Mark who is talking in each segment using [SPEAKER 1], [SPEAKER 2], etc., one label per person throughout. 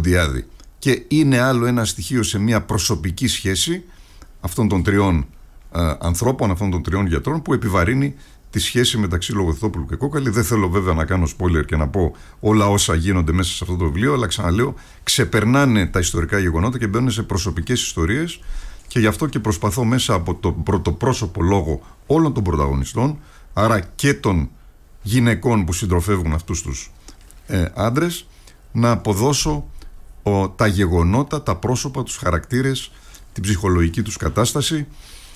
[SPEAKER 1] Κοντιάδη. Και είναι άλλο ένα στοιχείο σε μια προσωπική σχέση αυτών των τριών ανθρώπων, αυτών των τριών γιατρών, που επιβαρύνει τη σχέση μεταξύ Λογοθετόπουλου και Κόκαλη. Δεν θέλω βέβαια να κάνω spoiler και να πω όλα όσα γίνονται μέσα σε αυτό το βιβλίο, αλλά ξαναλέω, ξεπερνάνε τα ιστορικά γεγονότα και μπαίνουν σε προσωπικές ιστορίες, και γι' αυτό και προσπαθώ μέσα από τον πρωτοπρόσωπο λόγο όλων των πρωταγωνιστών, άρα και των γυναικών που συντροφεύουν αυτούς τους άντρες, να αποδώσω τα γεγονότα, τα πρόσωπα, τους χαρακτήρες, την ψυχολογική τους κατάσταση,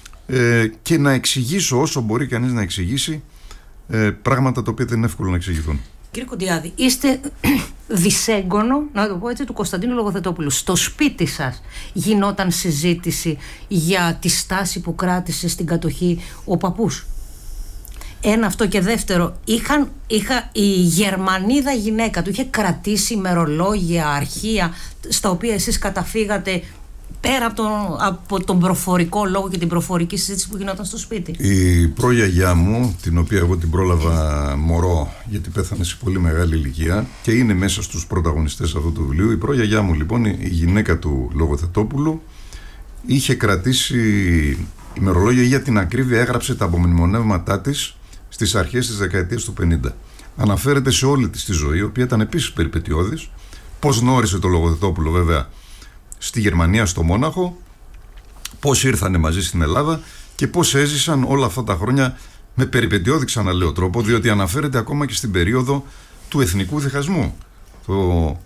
[SPEAKER 1] και να εξηγήσω όσο μπορεί κανείς να εξηγήσει πράγματα τα οποία δεν είναι εύκολο να εξηγηθούν.
[SPEAKER 2] Κύριε Κοντιάδη, είστε δισέγγωνο, να το πω έτσι, του Κωνσταντίνου Λογοθετόπουλου. Στο σπίτι σας γινόταν συζήτηση για τη στάση που κράτησε στην κατοχή ο παππούς? Ένα αυτό, και δεύτερο, η Γερμανίδα γυναίκα του είχε κρατήσει ημερολόγια, αρχεία, στα οποία εσείς καταφύγατε, πέρα από τον προφορικό λόγο και την προφορική συζήτηση που γινόταν στο σπίτι? Η
[SPEAKER 1] προγιαγιά μου, την οποία εγώ την πρόλαβα μωρό, γιατί πέθανε σε πολύ μεγάλη ηλικία και είναι μέσα στους πρωταγωνιστές αυτού του βιβλίου, η προγιαγιά μου λοιπόν, η γυναίκα του Λογοθετόπουλου, είχε κρατήσει ημερολόγια, για την ακρίβεια έγραψε τα απομνημονεύματά της στις αρχές της δεκαετίας του 50. Αναφέρεται σε όλη της τη ζωή, η οποία ήταν επίσης περιπετειώδης, πώς γνώρισε το Λογοθετόπουλο βέβαια στη Γερμανία, στο Μόναχο, πώς ήρθανε μαζί στην Ελλάδα και πώς έζησαν όλα αυτά τα χρόνια με περιπετειώδη, ξαναλέω, τρόπο, διότι αναφέρεται ακόμα και στην περίοδο του εθνικού διχασμού, το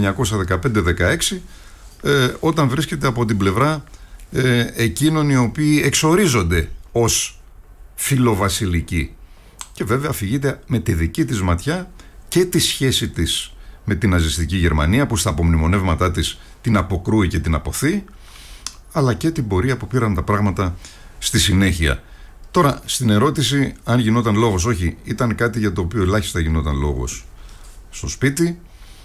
[SPEAKER 1] 1915-16, όταν βρίσκεται από την πλευρά εκείνων οι οποίοι εξορίζονται ως φιλοβασιλικοί, και βέβαια αφηγείται με τη δική της ματιά και τη σχέση της με την ναζιστική Γερμανία, που στα απομνημονεύματά της την αποκρούει και την αποθεί, αλλά και την πορεία που πήραν τα πράγματα στη συνέχεια. Τώρα, στην ερώτηση αν γινόταν λόγος, όχι, ήταν κάτι για το οποίο ελάχιστα γινόταν λόγος στο σπίτι,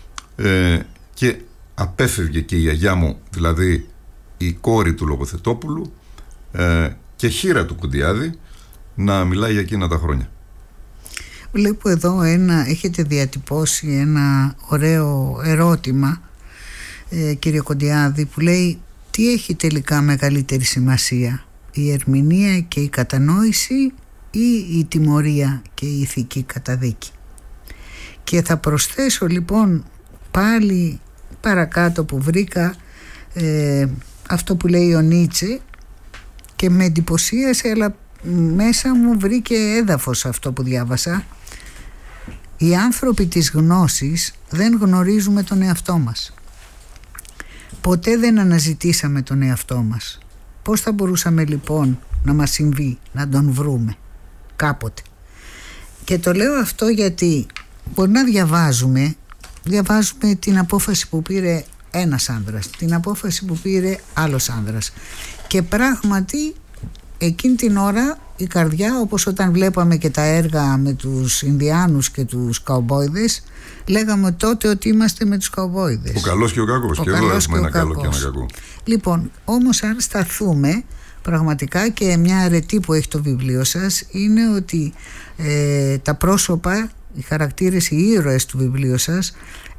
[SPEAKER 1] και απέφευγε και η γιαγιά μου, δηλαδή η κόρη του Λογοθετόπουλου και χείρα του Κοντιάδη, να μιλάει για εκείνα τα χρόνια.
[SPEAKER 3] Βλέπω εδώ έχετε διατυπώσει ένα ωραίο ερώτημα, κύριε Κοντιάδη, που λέει: τι έχει τελικά μεγαλύτερη σημασία, η ερμηνεία και η κατανόηση ή η τιμωρία και η ηθική καταδίκη? Και θα προσθέσω λοιπόν πάλι παρακάτω που βρήκα αυτό που λέει ο Νίτσε, και με εντυπωσίασε, αλλά μέσα μου βρήκε έδαφος αυτό που διάβασα. Οι άνθρωποι της γνώσης δεν γνωρίζουμε τον εαυτό μας. Ποτέ δεν αναζητήσαμε τον εαυτό μας. Πώς θα μπορούσαμε λοιπόν να μας συμβεί να τον βρούμε κάποτε? Και το λέω αυτό γιατί μπορεί να διαβάζουμε την απόφαση που πήρε ένας άνδρας, την απόφαση που πήρε άλλος άνδρας, και πράγματι εκείνη την ώρα η καρδιά, όπως όταν βλέπαμε και τα έργα με τους Ινδιάνους και τους καουμπόιδες, λέγαμε τότε ότι είμαστε με τους καουμπόιδες.
[SPEAKER 1] Ο καλός και ο κακός. Και εδώ έχουμε ένα καλό και ένα κακό.
[SPEAKER 3] Λοιπόν, όμως αν σταθούμε πραγματικά, και μια αρετή που έχει το βιβλίο σας είναι ότι τα πρόσωπα, οι χαρακτήρες, οι ήρωες του βιβλίου σας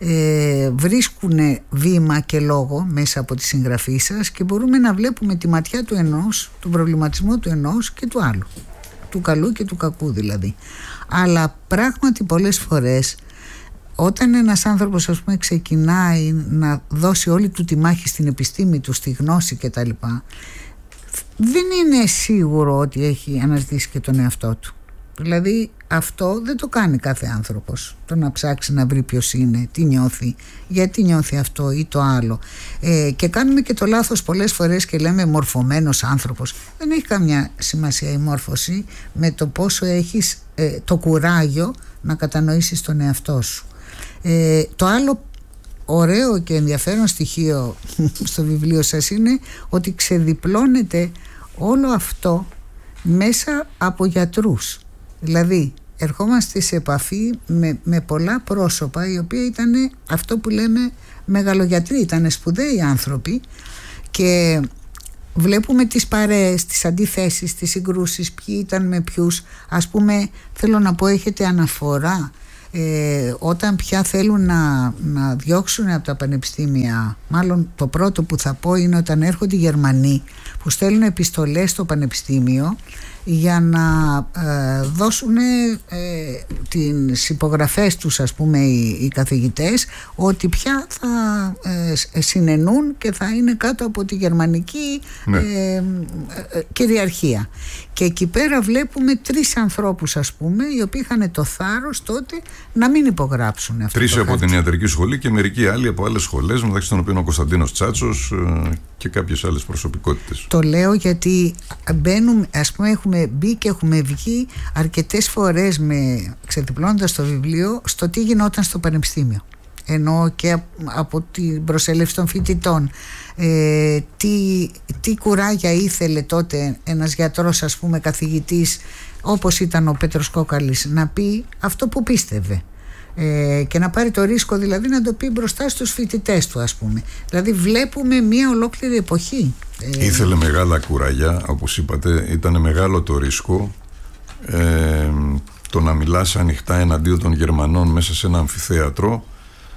[SPEAKER 3] βρίσκουν βήμα και λόγο μέσα από τη συγγραφή σας, και μπορούμε να βλέπουμε τη ματιά του ενός, τον προβληματισμό του ενός και του άλλου, του καλού και του κακού δηλαδή. Αλλά πράγματι πολλές φορές όταν ένας άνθρωπος, ας πούμε, ξεκινάει να δώσει όλη του τη μάχη στην επιστήμη του, στη γνώση κτλ, δεν είναι σίγουρο ότι έχει αναζητήσει και τον εαυτό του. Δηλαδή αυτό δεν το κάνει κάθε άνθρωπος, το να ψάξει να βρει ποιος είναι, τι νιώθει, γιατί νιώθει αυτό ή το άλλο, και κάνουμε και το λάθος πολλές φορές και λέμε μορφωμένος άνθρωπος. Δεν έχει καμιά σημασία η μόρφωση με το πόσο έχεις το κουράγιο να κατανοήσεις τον εαυτό σου. Το άλλο ωραίο και ενδιαφέρον στοιχείο στο βιβλίο σας είναι ότι ξεδιπλώνεται όλο αυτό μέσα από γιατρούς. Δηλαδή ερχόμαστε σε επαφή με πολλά πρόσωπα οι οποίοι ήταν αυτό που λέμε μεγαλογιατροί, ήταν σπουδαίοι άνθρωποι, και βλέπουμε τις παρέες, τις αντιθέσεις, τις συγκρούσεις, ποιοι ήταν με ποιους. Ας πούμε, θέλω να πω, έχετε αναφορά όταν πια θέλουν να διώξουν από τα πανεπιστήμια, μάλλον το πρώτο που θα πω είναι όταν έρχονται οι Γερμανοί που στέλνουν επιστολές στο πανεπιστήμιο για να δώσουν τις υπογραφές τους, ας πούμε, οι καθηγητές, ότι πια θα συνενούν και θα είναι κάτω από τη γερμανική κυριαρχία. Και εκεί πέρα βλέπουμε 3 ανθρώπους, ας πούμε, οι οποίοι είχαν το θάρρος τότε να μην υπογράψουν αυτό.
[SPEAKER 1] 3 από την ιατρική σχολή και μερικοί άλλοι από άλλες σχολές, μεταξύ των οποίων ο Κωνσταντίνος Τσάτσος και κάποιες άλλες προσωπικότητες.
[SPEAKER 3] Το λέω γιατί μπαίνουμε, ας πούμε, έχουμε μπει και έχουμε βγει αρκετές φορές ξεδιπλώνοντας το βιβλίο στο τι γινόταν στο πανεπιστήμιο. Ενώ και από την προσέλευση των φοιτητών, τι κουράγια ήθελε τότε ένας γιατρός, ας πούμε, καθηγητής όπως ήταν ο Πέτρος Κόκαλης, να πει αυτό που πίστευε, και να πάρει το ρίσκο, δηλαδή να το πει μπροστά στους φοιτητές του, ας πούμε. Δηλαδή βλέπουμε μια ολόκληρη εποχή.
[SPEAKER 1] Ήθελε μεγάλα κουράγια, όπως είπατε, ήταν μεγάλο το ρίσκο. Το να μιλάς ανοιχτά εναντίον των Γερμανών μέσα σε ένα αμφιθέατρο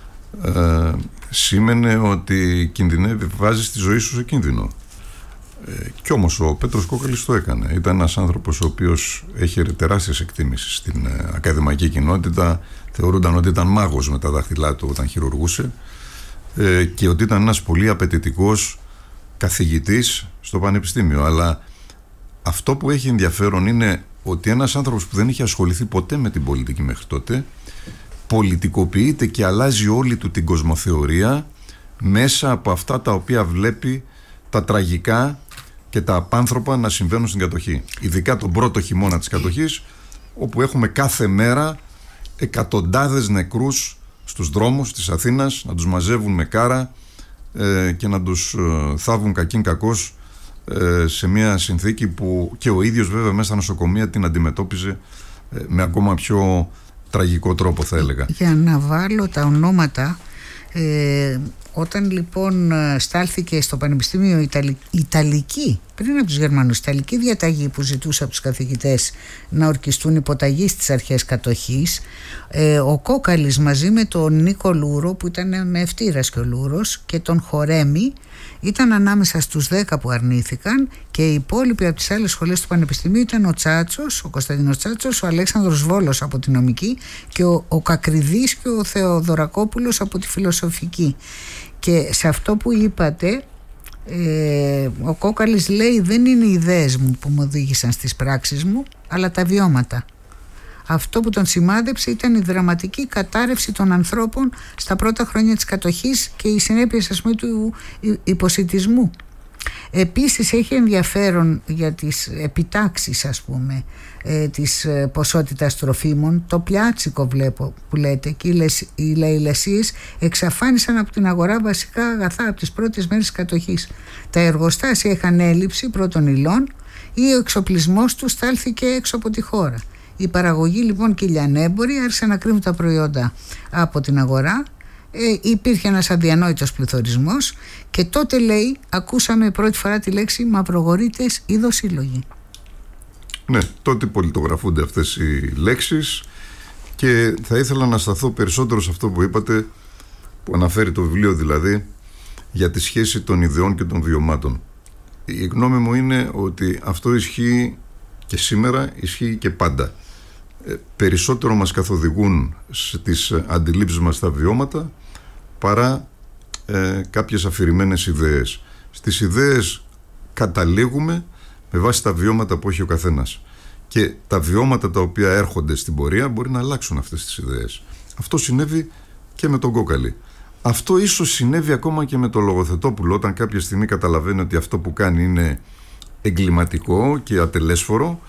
[SPEAKER 1] σήμαινε ότι κινδυνεύει, βάζεις τη ζωή σου σε κίνδυνο. Κι όμως ο Πέτρος Κόκαλης το έκανε. Ήταν ένας άνθρωπος ο οποίος έχει τεράστιες εκτίμησεις στην ακαδημαϊκή κοινότητα. Θεωρούνταν ότι ήταν μάγος με τα δάχτυλά του όταν χειρουργούσε, και ότι ήταν ένας πολύ απαιτητικός καθηγητής στο πανεπιστήμιο. Αλλά αυτό που έχει ενδιαφέρον είναι ότι ένας άνθρωπος που δεν είχε ασχοληθεί ποτέ με την πολιτική μέχρι τότε πολιτικοποιείται και αλλάζει όλη του την κοσμοθεωρία μέσα από αυτά τα οποία βλέπει, τα τραγικά και τα απάνθρωπα να συμβαίνουν στην κατοχή. Ειδικά τον πρώτο χειμώνα της κατοχής, όπου έχουμε κάθε μέρα εκατοντάδες νεκρούς στους δρόμους της Αθήνας, να τους μαζεύουν με κάρα και να τους θάβουν κακήν κακώς, σε μια συνθήκη που και ο ίδιος βέβαια μέσα στα νοσοκομεία την αντιμετώπιζε με ακόμα πιο τραγικό τρόπο, θα έλεγα. Για
[SPEAKER 3] να βάλω τα ονόματα, όταν λοιπόν στάλθηκε στο Πανεπιστήμιο Ιταλική, πριν από τους Γερμανούς, Ιταλική διαταγή που ζητούσε από τους καθηγητές να ορκιστούν υποταγή στις αρχές κατοχής, ο Κόκαλης μαζί με τον Νίκο Λούρο, που ήταν με ευτήρας και ο Λούρος, και τον Χορέμη, ήταν ανάμεσα στους 10 που αρνήθηκαν, και οι υπόλοιποι από τις άλλες σχολές του Πανεπιστημίου ήταν ο Τσάτσος, ο Κωνσταντίνος Τσάτσος, ο Αλέξανδρος Βόλος από την νομική και ο Κακριδής και ο Θεοδωρακόπουλος από τη φιλοσοφική. Και σε αυτό που είπατε, ο Κόκαλης λέει, δεν είναι οι ιδέες μου που μου οδήγησαν στις πράξεις μου, αλλά τα βιώματα. Αυτό που τον σημάδεψε ήταν η δραματική κατάρρευση των ανθρώπων στα πρώτα χρόνια της κατοχής και οι συνέπειες, ας πούμε, του υποσιτισμού. Επίσης έχει ενδιαφέρον για τις επιτάξεις, ας πούμε, της ποσότητας τροφίμων, το πλιάτσικο βλέπω που λέτε, και οι λαιλασίες εξαφάνισαν από την αγορά βασικά αγαθά από τις πρώτες μέρες της κατοχής. Τα εργοστάσια είχαν έλλειψη πρώτων υλών ή ο εξοπλισμός τους στάλθηκε έξω από τη χώρα. Η παραγωγή λοιπόν και οι λιανέμποροι άρχισαν να κρύβουν τα προϊόντα από την αγορά. Υπήρχε ένας αδιανόητος πληθωρισμός, και τότε, λέει, ακούσαμε πρώτη φορά τη λέξη μαυρογορείτες ειδοσύλλογοι.
[SPEAKER 1] Ναι, τότε πολιτογραφούνται αυτές οι λέξεις, και θα ήθελα να σταθώ περισσότερο σε αυτό που είπατε, που αναφέρει το βιβλίο, δηλαδή για τη σχέση των ιδεών και των βιωμάτων. Η γνώμη μου είναι ότι αυτό ισχύει και σήμερα, ισχύει και πάντα. Περισσότερο μας καθοδηγούν στις αντιλήψεις μας τα βιώματα παρά κάποιες αφηρημένες ιδέες. Στις ιδέες καταλήγουμε με βάση τα βιώματα που έχει ο καθένας, και τα βιώματα τα οποία έρχονται στην πορεία μπορεί να αλλάξουν αυτές τις ιδέες. Αυτό συνέβη και με τον Κόκαλη. Αυτό ίσως συνέβη ακόμα και με τον Λογοθετόπουλο, όταν κάποια στιγμή καταλαβαίνει ότι αυτό που κάνει είναι εγκληματικό και ατελέσφορο,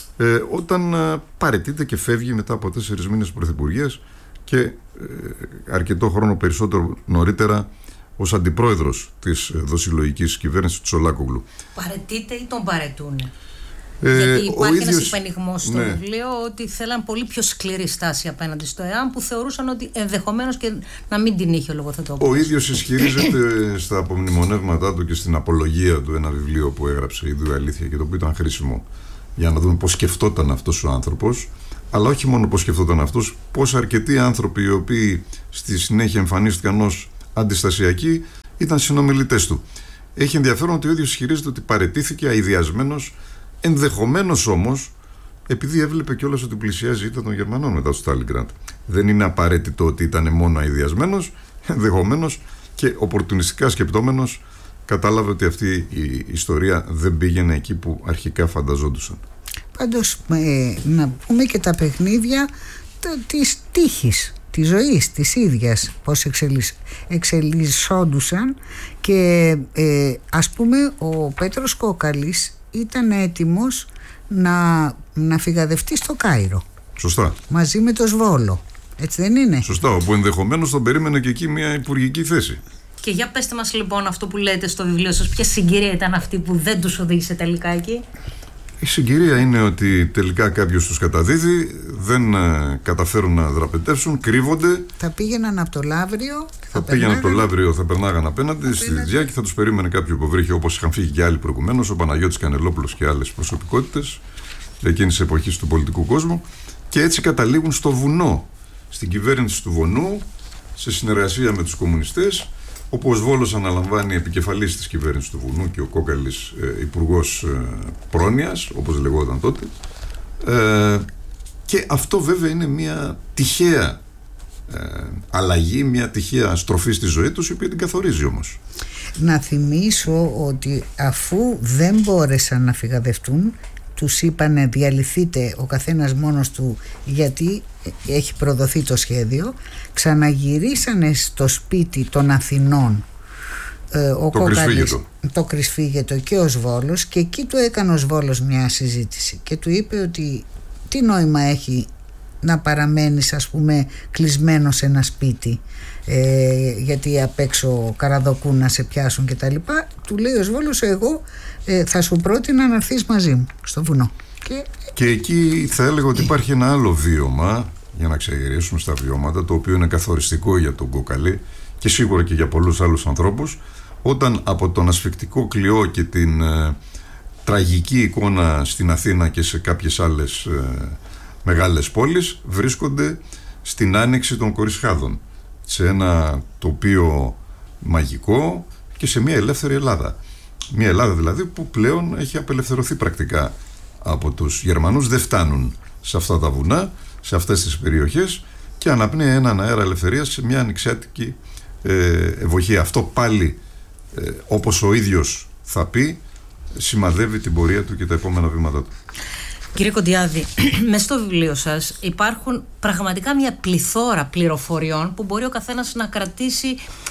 [SPEAKER 1] όταν παραιτείται και φεύγει μετά από 4 μήνες πρωθυπουργίας και αρκετό χρόνο περισσότερο νωρίτερα ως αντιπρόεδρος της δοσυλλογικής κυβέρνησης του Τσολάκογλου.
[SPEAKER 2] Παραιτείται ή τον παραιτούνε? Γιατί υπάρχει ένας υπενιγμός στο
[SPEAKER 1] ναι,
[SPEAKER 2] βιβλίο ότι θέλαν πολύ πιο σκληρή στάση απέναντι στο ΕΑΜ, που θεωρούσαν ότι ενδεχομένως και να μην την είχε ο Λογοθετόπουλος.
[SPEAKER 1] Ο ίδιος ισχυρίζεται στα απομνημονεύματά του και στην απολογία του ένα βιβλίο που έγραψε, «Η Αλήθεια», και το οποίο ήταν χρήσιμο για να δούμε πώς σκεφτόταν αυτός ο άνθρωπος. αλλά όχι μόνο πώς σκεφτόταν αυτός, πώς αρκετοί άνθρωποι οι οποίοι στη συνέχεια εμφανίστηκαν ως αντιστασιακοί ήταν συνομιλητές του. Έχει ενδιαφέρον ότι ο ίδιος ισχυρίζεται ότι παραιτήθηκε αηδιασμένος, ενδεχομένως όμως επειδή έβλεπε κιόλας ότι πλησιάζει η ήττα των Γερμανών μετά το Στάλινγκραντ. Δεν είναι απαραίτητο ότι ήταν μόνο αηδιασμένος, ενδεχομένως και οπορτουνιστικά σκεπτόμενος κατάλαβε ότι αυτή η ιστορία δεν πήγαινε εκεί που αρχικά φανταζόντουσαν.
[SPEAKER 3] Πάντως να πούμε και τα παιχνίδια της τύχης, της ζωής της ίδιας, πώς εξελισσόντουσαν και ας πούμε ο Πέτρος Κόκαλης ήταν έτοιμος να φυγαδευτεί στο Κάιρο.
[SPEAKER 1] Σωστά.
[SPEAKER 3] Μαζί με το Σβόλο. Έτσι δεν είναι?
[SPEAKER 1] Σωστά, όπου ενδεχομένως τον περίμενε και εκεί μια υπουργική θέση.
[SPEAKER 2] Και για πέστε μας λοιπόν αυτό που λέτε στο βιβλίο σας, ποια συγκυρία ήταν αυτή που δεν τους οδήγησε τελικά εκεί?
[SPEAKER 1] Η συγκυρία είναι ότι τελικά κάποιος τους καταδίδει, δεν καταφέρουν να δραπετεύσουν, κρύβονται.
[SPEAKER 3] Θα πήγαιναν από το Λαύριο.
[SPEAKER 1] Θα πήγαιναν από το Λαύριο, θα περνάγαν απέναντι στη Δυτζιά και θα τους περίμενε κάποιο υποβρύχιο, όπως είχαν φύγει και άλλοι προηγουμένως, ο Παναγιώτης Κανελόπουλος και άλλες προσωπικότητες εκείνης της εποχής του πολιτικού κόσμου. Και έτσι καταλήγουν στο βουνό, στην κυβέρνηση του Βονού, σε συνεργασία με τους κομμουνιστές, όπου ο Σβόλος αναλαμβάνει επικεφαλής της κυβέρνησης του Βουνού και ο Κόκαλης υπουργός πρόνοιας, όπως λεγόταν τότε. Και αυτό βέβαια είναι μια τυχαία αλλαγή, μια τυχαία στροφή στη ζωή τους, η οποία την καθορίζει όμως.
[SPEAKER 3] Να θυμίσω ότι αφού δεν μπόρεσαν να φυγαδευτούν, τους είπανε διαλυθείτε ο καθένας μόνος του γιατί έχει προδοθεί το σχέδιο, ξαναγυρίσανε στο σπίτι των Αθηνών ο Κόκαλης, το Κρυσφύγετο και ο Σβόλος, και εκεί του έκανε ο Σβόλος μια συζήτηση και του είπε ότι τι νόημα έχει να παραμένεις ας πούμε κλεισμένο σε ένα σπίτι γιατί απ' έξω καραδοκούν να σε πιάσουν και τα λοιπά. Του λέει ο Σβόλος εγώ θα σου πρότεινα να έρθεις μαζί μου στο βουνό.
[SPEAKER 1] Και εκεί θα έλεγα ότι υπάρχει ένα άλλο βίωμα, για να ξεγυρίσουμε στα βιώματα, το οποίο είναι καθοριστικό για τον Κόκαλη και σίγουρα και για πολλούς άλλους ανθρώπους, όταν από τον ασφικτικό κλειό και την τραγική εικόνα στην Αθήνα και σε κάποιες άλλες μεγάλες πόλεις βρίσκονται στην άνοιξη των Κορισχάδων, σε ένα τοπίο μαγικό και σε μια ελεύθερη Ελλάδα. Μια Ελλάδα δηλαδή που πλέον έχει απελευθερωθεί πρακτικά από τους Γερμανούς, δεν φτάνουν σε αυτά τα βουνά, σε αυτές τις περιοχές και αναπνέει έναν αέρα ελευθερίας σε μια ανοιξιάτικη ευοχή. Αυτό πάλι όπως ο ίδιος θα πει σημαδεύει την πορεία του και τα επόμενα βήματα του.
[SPEAKER 2] Κύριε Κοντιάδη, μες στο βιβλίο σας υπάρχουν πραγματικά μια πληθώρα πληροφοριών που μπορεί ο καθένας να κρατήσει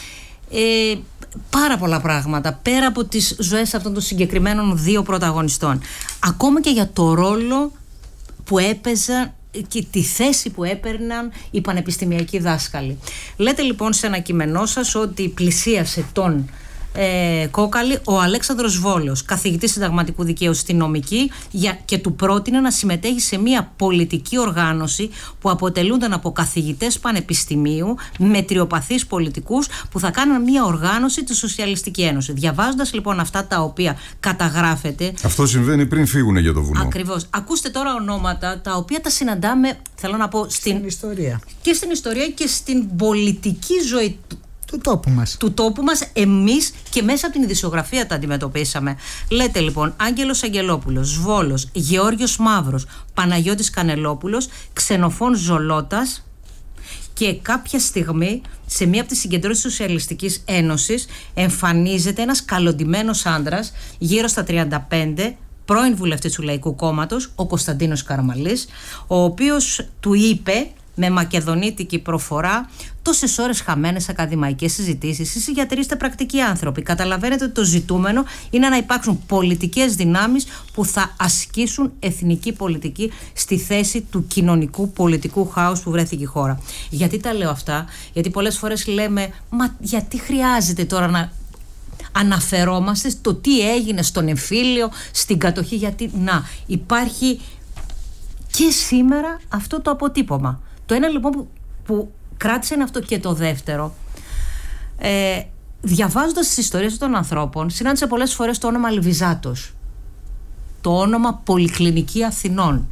[SPEAKER 2] πάρα πολλά πράγματα πέρα από τις ζωές αυτών των συγκεκριμένων δύο πρωταγωνιστών. Ακόμα και για το ρόλο που έπαιζαν και τη θέση που έπαιρναν οι πανεπιστημιακοί δάσκαλοι. Λέτε λοιπόν σε ένα κείμενό σας ότι πλησίασε τον Κόκαλη ο Αλέξανδρος Βόλος, καθηγητής συνταγματικού δικαίου στη νομική, και του πρότεινε να συμμετέχει σε μια πολιτική οργάνωση που αποτελούνταν από καθηγητές πανεπιστημίου, μετριοπαθείς πολιτικούς που θα κάνουν μια οργάνωση τη Σοσιαλιστική Ένωση. Διαβάζοντας λοιπόν αυτά τα οποία καταγράφεται. Αυτό
[SPEAKER 1] συμβαίνει πριν φύγουν για το βουνό.
[SPEAKER 2] Ακριβώς. Ακούστε τώρα ονόματα τα οποία τα συναντάμε, θέλω να πω, στην
[SPEAKER 3] ιστορία.
[SPEAKER 2] Και στην ιστορία και στην πολιτική ζωή
[SPEAKER 3] του τόπου μας,
[SPEAKER 2] εμείς και μέσα από την ειδησιογραφία τα αντιμετωπίσαμε. Λέτε λοιπόν Άγγελος Αγγελόπουλος, Σβόλος, Γεώργιος Μαύρος, Παναγιώτης Κανελόπουλος, Ξενοφών Ζολότας, και κάποια στιγμή σε μία από τις συγκεντρώσεις της Σοσιαλιστικής Ένωσης εμφανίζεται ένας καλοντημένος άντρας γύρω στα 35, πρώην βουλευτής του Λαϊκού Κόμματος, ο Κωνσταντίνος Καραμαλής, ο οποίος του είπε με μακεδονίτικη προφορά: τόσες ώρες χαμένες ακαδημαϊκές συζητήσεις, εσείς γιατροί είστε πρακτικοί άνθρωποι. Καταλαβαίνετε ότι το ζητούμενο είναι να υπάρξουν πολιτικές δυνάμεις που θα ασκήσουν εθνική πολιτική στη θέση του κοινωνικού πολιτικού χάους που βρέθηκε η χώρα. Γιατί τα λέω αυτά? Γιατί πολλές φορές λέμε, μα γιατί χρειάζεται τώρα να αναφερόμαστε στο τι έγινε στον εμφύλιο, στην κατοχή? Γιατί να υπάρχει και σήμερα αυτό το αποτύπωμα. Το ένα λοιπόν που κράτησε είναι αυτό, και το δεύτερο, διαβάζοντας τις ιστορίες των ανθρώπων, συνάντησα πολλές φορές το όνομα Λιβιζάτος, το όνομα Πολυκλινική Αθηνών,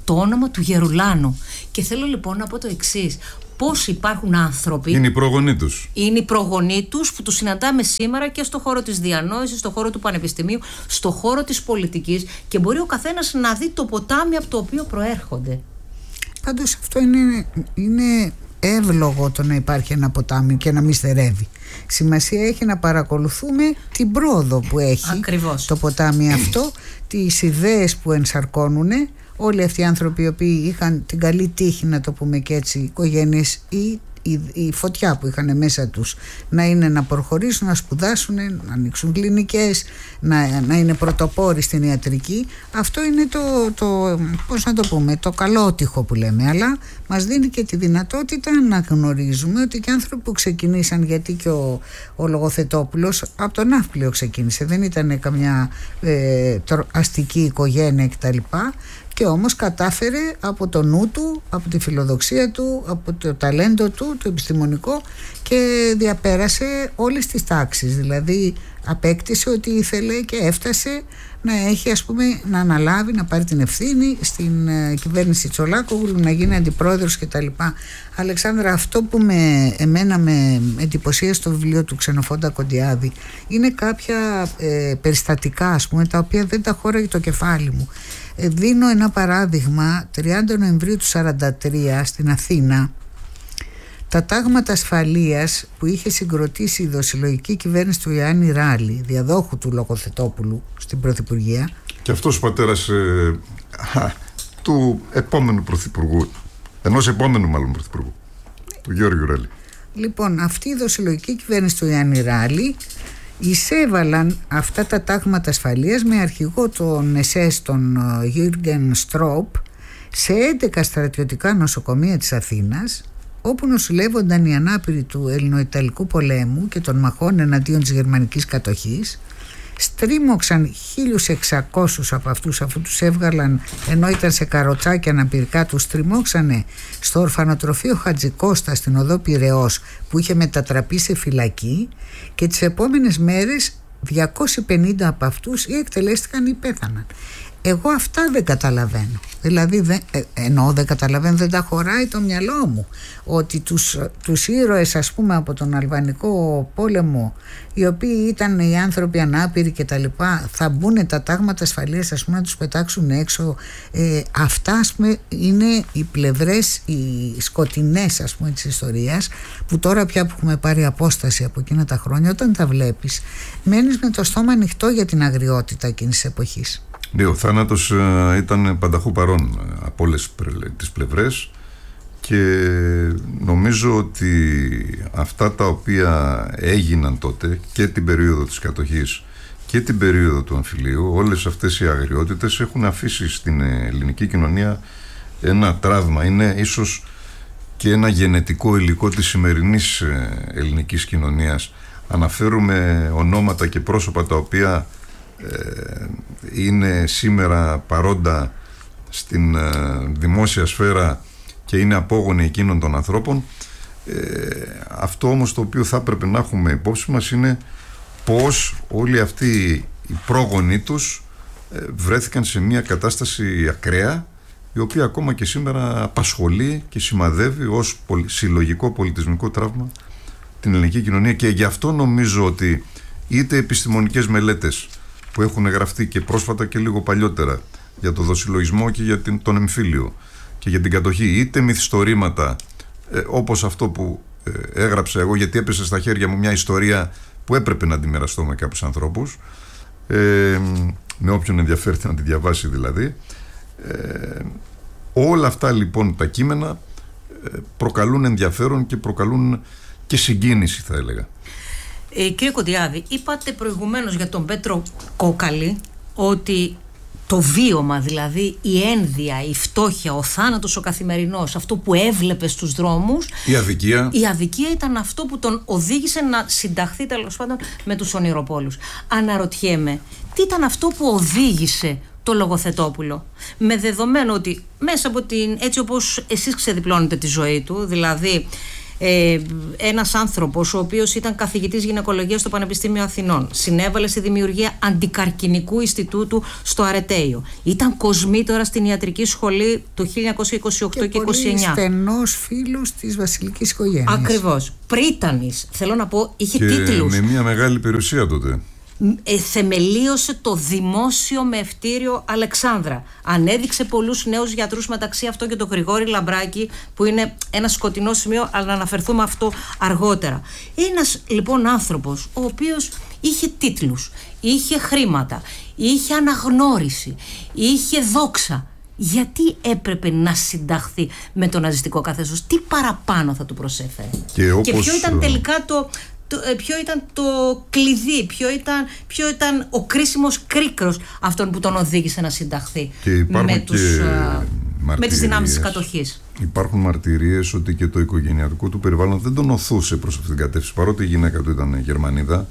[SPEAKER 2] το όνομα του Γερουλάνου. Και θέλω λοιπόν να πω το εξής. Πώς υπάρχουν άνθρωποι.
[SPEAKER 1] Είναι οι προγονείς τους.
[SPEAKER 2] Είναι οι προγονείς τους που τους συναντάμε σήμερα και στον χώρο της διανόησης, στον χώρο του πανεπιστημίου, στον χώρο της πολιτικής, και μπορεί ο καθένας να δει το ποτάμι από το οποίο προέρχονται.
[SPEAKER 3] Πάντως αυτό είναι εύλογο, το να υπάρχει ένα ποτάμι και να μην στερεύει. Σημασία έχει να παρακολουθούμε την πρόοδο που έχει.
[SPEAKER 2] Ακριβώς.
[SPEAKER 3] Το ποτάμι αυτό, τις ιδέες που ενσαρκώνουν όλοι αυτοί οι άνθρωποι οι οποίοι είχαν την καλή τύχη, να το πούμε και έτσι, οικογένειες ή η φωτιά που είχαν μέσα τους να είναι να προχωρήσουν, να σπουδάσουν, να ανοίξουν κλινικές, να είναι πρωτοπόροι στην ιατρική. Αυτό είναι πώς να το πούμε, το καλότυχο που λέμε, αλλά μας δίνει και τη δυνατότητα να γνωρίζουμε ότι και άνθρωποι που ξεκινήσαν, γιατί και ο Λογοθετόπουλος από τον Ναύπλιο ξεκίνησε, δεν ήταν καμιά αστική οικογένεια κτλ. Και όμως κατάφερε από το νου του, από τη φιλοδοξία του, από το ταλέντο του, το επιστημονικό, και διαπέρασε όλες τις τάξεις. Δηλαδή απέκτησε ό,τι ήθελε και έφτασε να έχει, ας πούμε, να αναλάβει, να πάρει την ευθύνη στην κυβέρνηση Τσολάκογλου, να γίνει αντιπρόεδρος κτλ. Αλεξάνδρα, αυτό που εμένα με εντυπωσίασε στο βιβλίο του Ξενοφόντα Κοντιάδη είναι κάποια περιστατικά, ας πούμε, τα οποία δεν τα χώραγε το κεφάλι μου. Δίνω ένα παράδειγμα. 30 Νοεμβρίου του 1943 στην Αθήνα, τα τάγματα ασφαλείας που είχε συγκροτήσει η δοσυλλογική κυβέρνηση του Ιωάννη Ράλη, διαδόχου του Λογοθετόπουλου στην Πρωθυπουργία.
[SPEAKER 1] Και αυτός ο πατέρας του επόμενου πρωθυπουργού, ενός επόμενου μάλλον πρωθυπουργού, του Γιώργου Ράλη. Λοιπόν,
[SPEAKER 3] αυτή η δοσυλλογική κυβέρνηση του Ιωάννη Ράλη εισέβαλαν αυτά τα τάγματα ασφαλείας με αρχηγό τον ΕΣΕΣ, τον Γιούργεν Στρόπ, σε 11 στρατιωτικά νοσοκομεία της Αθήνας, όπου νοσηλεύονταν οι ανάπηροι του Ελληνοϊταλικού πολέμου και των μαχών εναντίον της γερμανικής κατοχής. Στρίμωξαν 1.600 από αυτούς, αφού τους έβγαλαν ενώ ήταν σε καροτσάκια αναπηρικά, τους στριμώξανε στο ορφανοτροφείο Χατζικώστα στην οδό Πειραιώς, που είχε μετατραπεί σε φυλακή, και τις επόμενες μέρες 250 από αυτούς ή εκτελέστηκαν ή πέθαναν. Εγώ αυτά δεν καταλαβαίνω. Δηλαδή δεν καταλαβαίνω, δεν τα χωράει το μυαλό μου, ότι τους ήρωες, ας πούμε, από τον Αλβανικό πόλεμο, οι οποίοι ήταν οι άνθρωποι ανάπηροι και τα λοιπά, θα μπουν τα τάγματα ασφαλείας, ας πούμε, να τους πετάξουν έξω. Αυτά, ας πούμε, είναι οι πλευρές, οι σκοτεινές, ας πούμε, της ιστορίας, που τώρα πια που έχουμε πάρει απόσταση από εκείνα τα χρόνια, όταν τα βλέπεις μένεις με το στόμα ανοιχτό για την αγριότητα εκείνης της εποχής.
[SPEAKER 1] Ναι, ο θάνατος ήταν πανταχού παρόν από όλες τις πλευρές, και νομίζω ότι αυτά τα οποία έγιναν τότε και την περίοδο της κατοχής και την περίοδο του εμφυλίου, όλες αυτές οι αγριότητες έχουν αφήσει στην ελληνική κοινωνία ένα τραύμα. Είναι ίσως και ένα γενετικό υλικό της σημερινής ελληνικής κοινωνίας. Αναφέρουμε ονόματα και πρόσωπα τα οποία είναι σήμερα παρόντα στην δημόσια σφαίρα και είναι απόγονοι εκείνων των ανθρώπων. Αυτό όμως το οποίο θα έπρεπε να έχουμε υπόψη μας είναι πως όλοι αυτοί οι πρόγονοι τους βρέθηκαν σε μια κατάσταση ακραία, η οποία ακόμα και σήμερα απασχολεί και σημαδεύει ως συλλογικό πολιτισμικό τραύμα την ελληνική κοινωνία. Και γι' αυτό νομίζω ότι είτε επιστημονικές μελέτες που έχουν γραφτεί και πρόσφατα και λίγο παλιότερα για το δοσυλλογισμό και για τον εμφύλιο και για την κατοχή, είτε μυθιστορήματα όπως αυτό που έγραψα εγώ, γιατί έπεσε στα χέρια μου μια ιστορία που έπρεπε να τη μοιραστώ με κάποιους ανθρώπους, με όποιον ενδιαφέρεται να τη διαβάσει δηλαδή. Όλα αυτά λοιπόν τα κείμενα προκαλούν ενδιαφέρον και προκαλούν και συγκίνηση, θα έλεγα.
[SPEAKER 2] Κύριε Κοντιάδη, είπατε προηγουμένως για τον Πέτρο Κόκαλη ότι το βίωμα, δηλαδή η ένδια, η φτώχεια, ο θάνατος ο καθημερινός, αυτό που έβλεπε στους δρόμους, η αδικία ήταν αυτό που τον οδήγησε να συνταχθεί τέλος πάντων με τους ονειροπόλους. Αναρωτιέμαι, τι ήταν αυτό που οδήγησε το Λογοθετόπουλο, με δεδομένο ότι μέσα από έτσι όπως εσείς ξεδιπλώνετε τη ζωή του, δηλαδή ένας άνθρωπος ο οποίος ήταν καθηγητής γυναικολογίας στο Πανεπιστήμιο Αθηνών, συνέβαλε στη δημιουργία αντικαρκινικού Ινστιτούτου στο Αρετέιο, ήταν κοσμήτορα στην ιατρική σχολή το 1928 και 1929.
[SPEAKER 3] Πολύ στενός φίλος της βασιλικής οικογένειας.
[SPEAKER 2] Ακριβώς. Πρίτανης, θέλω να πω, είχε
[SPEAKER 1] και
[SPEAKER 2] τίτλους.
[SPEAKER 1] με μια μεγάλη περιουσία τότε.
[SPEAKER 2] Θεμελίωσε το δημόσιο μευτήριο Αλεξάνδρα. Ανέδειξε πολλούς νέους γιατρούς, μεταξύ αυτών και τον Γρηγόρη Λαμπράκη, που είναι ένα σκοτεινό σημείο, αλλά να αναφερθούμε αυτό αργότερα. Ένας λοιπόν άνθρωπος ο οποίος είχε τίτλους, είχε χρήματα, είχε αναγνώριση, είχε δόξα. Γιατί έπρεπε να συνταχθεί με το ναζιστικό καθεστώς? Τι παραπάνω θα του προσέφερε? Και ποιο ήταν τελικά ποιο ήταν το κλειδί, ποιο ήταν ο κρίσιμος κρίκρος αυτόν που τον οδήγησε να συνταχθεί με τις δυνάμεις της κατοχής?
[SPEAKER 1] Υπάρχουν μαρτυρίες ότι και το οικογενειακό του περιβάλλον δεν τον οθούσε προς αυτήν την κατεύθυνση, παρότι η γυναίκα του ήταν Γερμανίδα.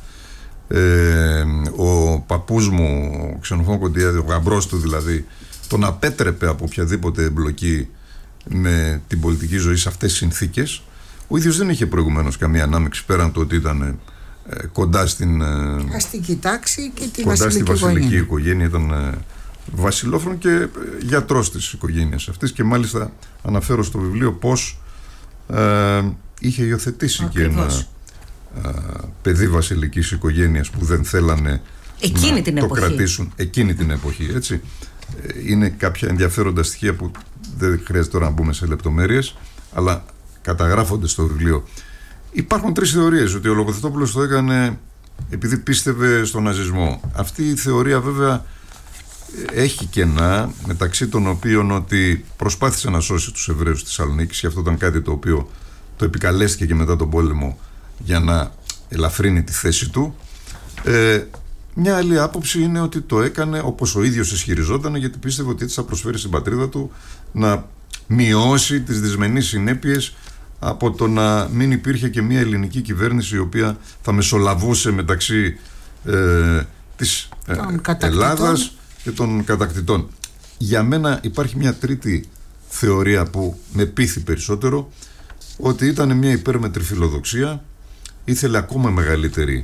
[SPEAKER 1] Ο παππούς μου, ο Ξενοφών Κοντιάδη, ο γαμπρός του δηλαδή, τον απέτρεπε από οποιαδήποτε εμπλοκή με την πολιτική ζωή σε αυτές τις συνθήκες. Ο ίδιος δεν είχε προηγουμένως καμία ανάμειξη, πέραν το ότι ήταν κοντά στην
[SPEAKER 3] αστική τάξη και τη
[SPEAKER 1] βασιλική οικογένεια. Ήταν βασιλόφρον και γιατρός της οικογένειας αυτής, και μάλιστα αναφέρω στο βιβλίο πως είχε υιοθετήσει και ένα παιδί βασιλικής οικογένειας που δεν θέλανε το κρατήσουν εκείνη την εποχή, έτσι. Είναι κάποια ενδιαφέροντα στοιχεία που δεν χρειάζεται τώρα να μπούμε σε λεπτομέρειες, αλλά καταγράφονται στο βιβλίο. Υπάρχουν 3 θεωρίες, ότι ο Λογοθετόπουλος το έκανε επειδή πίστευε στον ναζισμό. Αυτή η θεωρία βέβαια έχει κενά, μεταξύ των οποίων ότι προσπάθησε να σώσει τους Εβραίους της Θεσσαλονίκης, και αυτό ήταν κάτι το οποίο το επικαλέστηκε και μετά τον πόλεμο για να ελαφρύνει τη θέση του. Μια άλλη άποψη είναι ότι το έκανε, όπως ο ίδιος ισχυριζόταν, γιατί πίστευε ότι έτσι θα προσφέρει στην πατρίδα του να μειώσει τις δυσμενείς συνέπειες από το να μην υπήρχε και μια ελληνική κυβέρνηση η οποία θα μεσολαβούσε μεταξύ της Ελλάδας και των κατακτητών. Για μένα υπάρχει μια τρίτη θεωρία που με πείθει περισσότερο, ότι ήταν μια υπέρμετρη φιλοδοξία, ήθελε ακόμα μεγαλύτερη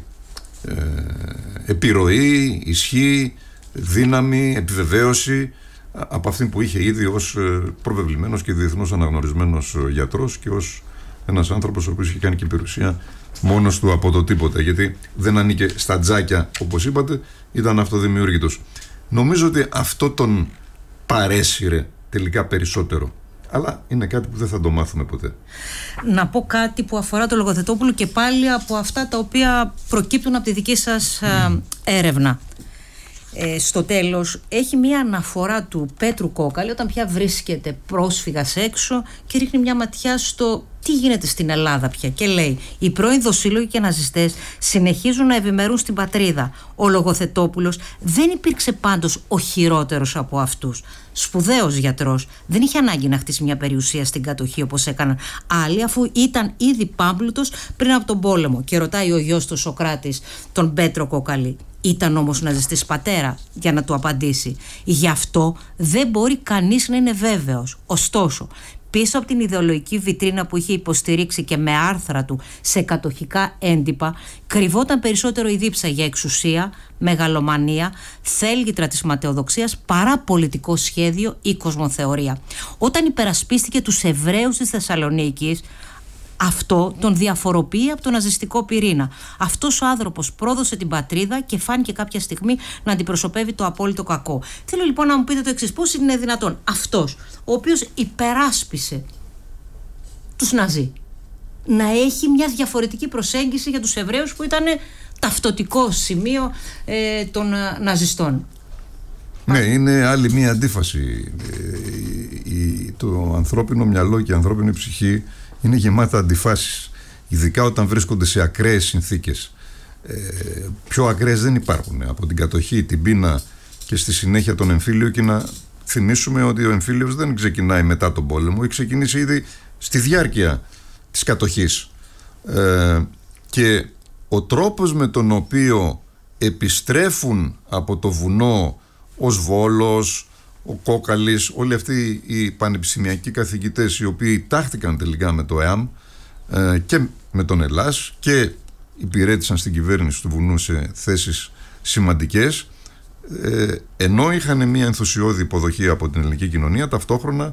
[SPEAKER 1] επιρροή, ισχύ, δύναμη, επιβεβαίωση από αυτή που είχε ήδη ως προβεβλημένος και διεθνώς αναγνωρισμένος γιατρός και ως ένας άνθρωπος ο οποίος είχε κάνει και περιουσία μόνος του από το τίποτα, γιατί δεν ανήκε στα τζάκια, όπως είπατε, ήταν αυτοδημιούργητος. Νομίζω ότι αυτό τον παρέσυρε τελικά περισσότερο, αλλά είναι κάτι που δεν θα το μάθουμε ποτέ.
[SPEAKER 2] Να πω κάτι που αφορά το Λογοθετόπουλο και πάλι από αυτά τα οποία προκύπτουν από τη δική σας έρευνα. Στο τέλος έχει μία αναφορά του Πέτρου Κόκαλη όταν πια βρίσκεται πρόσφυγας έξω και ρίχνει μια ματιά στο τι γίνεται στην Ελλάδα πια και λέει: οι πρώην δοσύλλογοι και ναζιστές συνεχίζουν να ευημερούν στην πατρίδα. Ο Λογοθετόπουλος δεν υπήρξε πάντως ο χειρότερος από αυτούς. Σπουδαίος γιατρός, δεν είχε ανάγκη να χτίσει μια περιουσία στην κατοχή όπως έκαναν άλλοι, αφού ήταν ήδη πάμπλουτος πριν από τον πόλεμο. Και ρωτάει ο γιος του Σοκράτης τον Πέτρο Κόκαλη: ήταν όμως ναζιστής πατέρα? Για να του απαντήσει: γι' αυτό δεν μπορεί κανείς να είναι βέβαιος. Ωστόσο, πίσω από την ιδεολογική βιτρίνα που είχε υποστηρίξει και με άρθρα του σε κατοχικά έντυπα, κρυβόταν περισσότερο η δίψα για εξουσία, μεγαλομανία, θέλγητρα της ματαιοδοξίας παρά πολιτικό σχέδιο ή κοσμοθεωρία. Όταν υπερασπίστηκε τους Εβραίους της Θεσσαλονίκης, αυτό τον διαφοροποιεί από τον ναζιστικό πυρήνα. Αυτός ο άνθρωπος πρόδωσε την πατρίδα και φάνηκε κάποια στιγμή να αντιπροσωπεύει το απόλυτο κακό. Θέλω λοιπόν να μου πείτε το εξής: πώς είναι δυνατόν αυτός, ο οποίος υπεράσπισε τους Ναζί, να έχει μια διαφορετική προσέγγιση για τους Εβραίους που ήταν ταυτοτικό σημείο των ναζιστών?
[SPEAKER 1] Ναι, είναι άλλη μια αντίφαση. Το ανθρώπινο μυαλό και η ανθρώπινη ψυχή είναι γεμάτα αντιφάσεις, ειδικά όταν βρίσκονται σε ακραίες συνθήκες. Πιο ακραίες δεν υπάρχουν από την κατοχή, την πείνα και στη συνέχεια τον εμφύλιο. Και να θυμίσουμε ότι ο εμφύλιος δεν ξεκινάει μετά τον πόλεμο, έχει ξεκινήσει ήδη στη διάρκεια της κατοχής. Και ο τρόπος με τον οποίο επιστρέφουν από το βουνό ο Σβόλος, ο Κόκαλης, όλοι αυτοί οι πανεπιστημιακοί καθηγητές οι οποίοι τάχθηκαν τελικά με το ΕΑΜ, και με τον Ελλάς και υπηρέτησαν στην κυβέρνηση του βουνού σε θέσεις σημαντικές, ενώ είχαν μια ενθουσιώδη υποδοχή από την ελληνική κοινωνία, ταυτόχρονα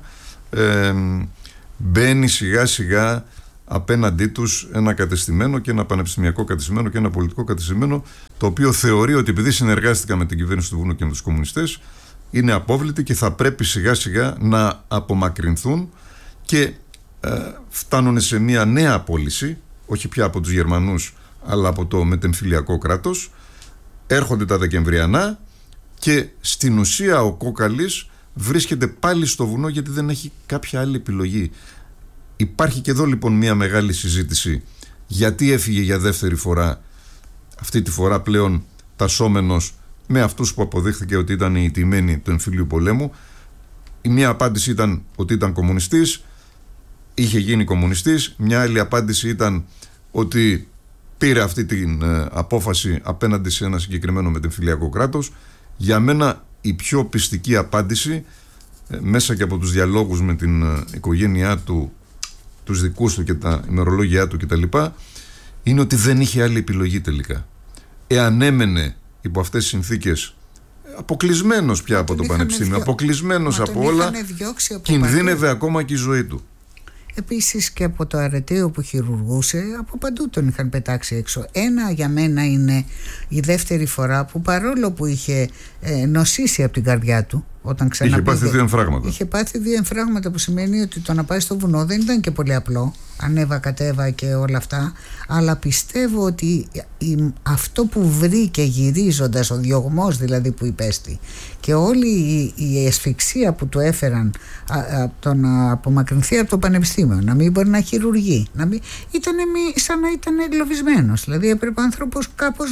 [SPEAKER 1] μπαίνει σιγά σιγά απέναντί τους ένα κατεστημένο και ένα πανεπιστημιακό κατεστημένο και ένα πολιτικό κατεστημένο, το οποίο θεωρεί ότι επειδή συνεργάστηκαν με την κυβέρνηση του βουνού και με τους κομμουνιστές είναι απόβλητοι και θα πρέπει σιγά σιγά να απομακρυνθούν, και φτάνουν σε μια νέα απόλυση, όχι πια από τους Γερμανούς αλλά από το μετεμφυλιακό κράτος. Έρχονται τα Δεκεμβριανά και στην ουσία ο Κόκαλης βρίσκεται πάλι στο βουνό, γιατί δεν έχει κάποια άλλη επιλογή. Υπάρχει και εδώ λοιπόν μια μεγάλη συζήτηση, γιατί έφυγε για δεύτερη φορά, αυτή τη φορά πλέον τασσόμενος με αυτούς που αποδείχθηκε ότι ήταν οι ηττημένοι του εμφυλίου πολέμου. Η μία απάντηση ήταν ότι ήταν κομμουνιστής, είχε γίνει κομμουνιστής. Μια άλλη απάντηση ήταν ότι πήρε αυτή την απόφαση απέναντι σε ένα συγκεκριμένο μετεμφυλιακό κράτος. Για μένα η πιο πιστική απάντηση, μέσα και από τους διαλόγους με την οικογένειά του, τους δικούς του και τα ημερολόγια του κτλ., είναι ότι δεν είχε άλλη επιλογή τελικά. Εάν έμενε υπό αυτές τις συνθήκες, αποκλεισμένος πια από το πανεπιστήμιο, αποκλεισμένος από όλα, κινδύνευε ακόμα και η ζωή του.
[SPEAKER 3] Επίσης και από το αρετέο που χειρουργούσε, από παντού τον είχαν πετάξει έξω. Ένα για μένα είναι η δεύτερη φορά που, παρόλο που είχε νοσήσει από την καρδιά του, όταν
[SPEAKER 1] είχε πάθει 2 εμφράγματα.
[SPEAKER 3] Είχε πάθει 2 εμφράγματα, που σημαίνει ότι το να πάει στο βουνό δεν ήταν και πολύ απλό. Ανέβα, κατέβα και όλα αυτά. Αλλά πιστεύω ότι αυτό που βρήκε γυρίζοντας, ο διωγμός δηλαδή που υπέστη, και όλη η ασφυξία που του έφεραν το να απομακρυνθεί από το πανεπιστήμιο, να μην μπορεί να χειρουργεί, ήταν σαν να ήταν εγκλωβισμένος. Δηλαδή έπρεπε ο άνθρωπος κάπως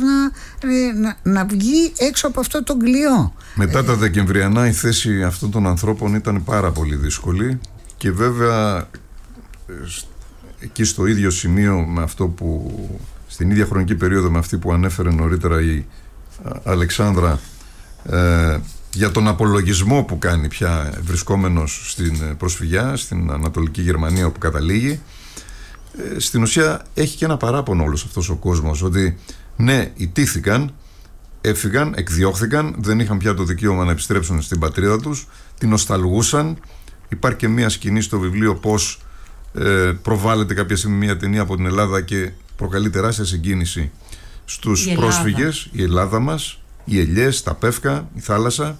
[SPEAKER 3] να βγει έξω από αυτό το κλειό.
[SPEAKER 1] Μετά τα Δεκεμβριανά η θέση αυτών των ανθρώπων ήταν πάρα πολύ δύσκολη, και βέβαια εκεί στο ίδιο σημείο, με αυτό που στην ίδια χρονική περίοδο με αυτή που ανέφερε νωρίτερα η Αλεξάνδρα, για τον απολογισμό που κάνει πια βρισκόμενος στην προσφυγιά στην Ανατολική Γερμανία όπου καταλήγει, στην ουσία έχει και ένα παράπονο όλος αυτός ο κόσμος, ότι ναι, ιτήθηκαν, έφυγαν, εκδιώχθηκαν, δεν είχαν πια το δικαίωμα να επιστρέψουν στην πατρίδα τους, την νοσταλγούσαν. Υπάρχει και μια σκηνή στο βιβλίο πώς προβάλλεται κάποια στιγμή μια ταινία από την Ελλάδα και προκαλεί τεράστια συγκίνηση στους πρόσφυγες, η Ελλάδα μας, οι ελιές, τα πεύκα, η θάλασσα,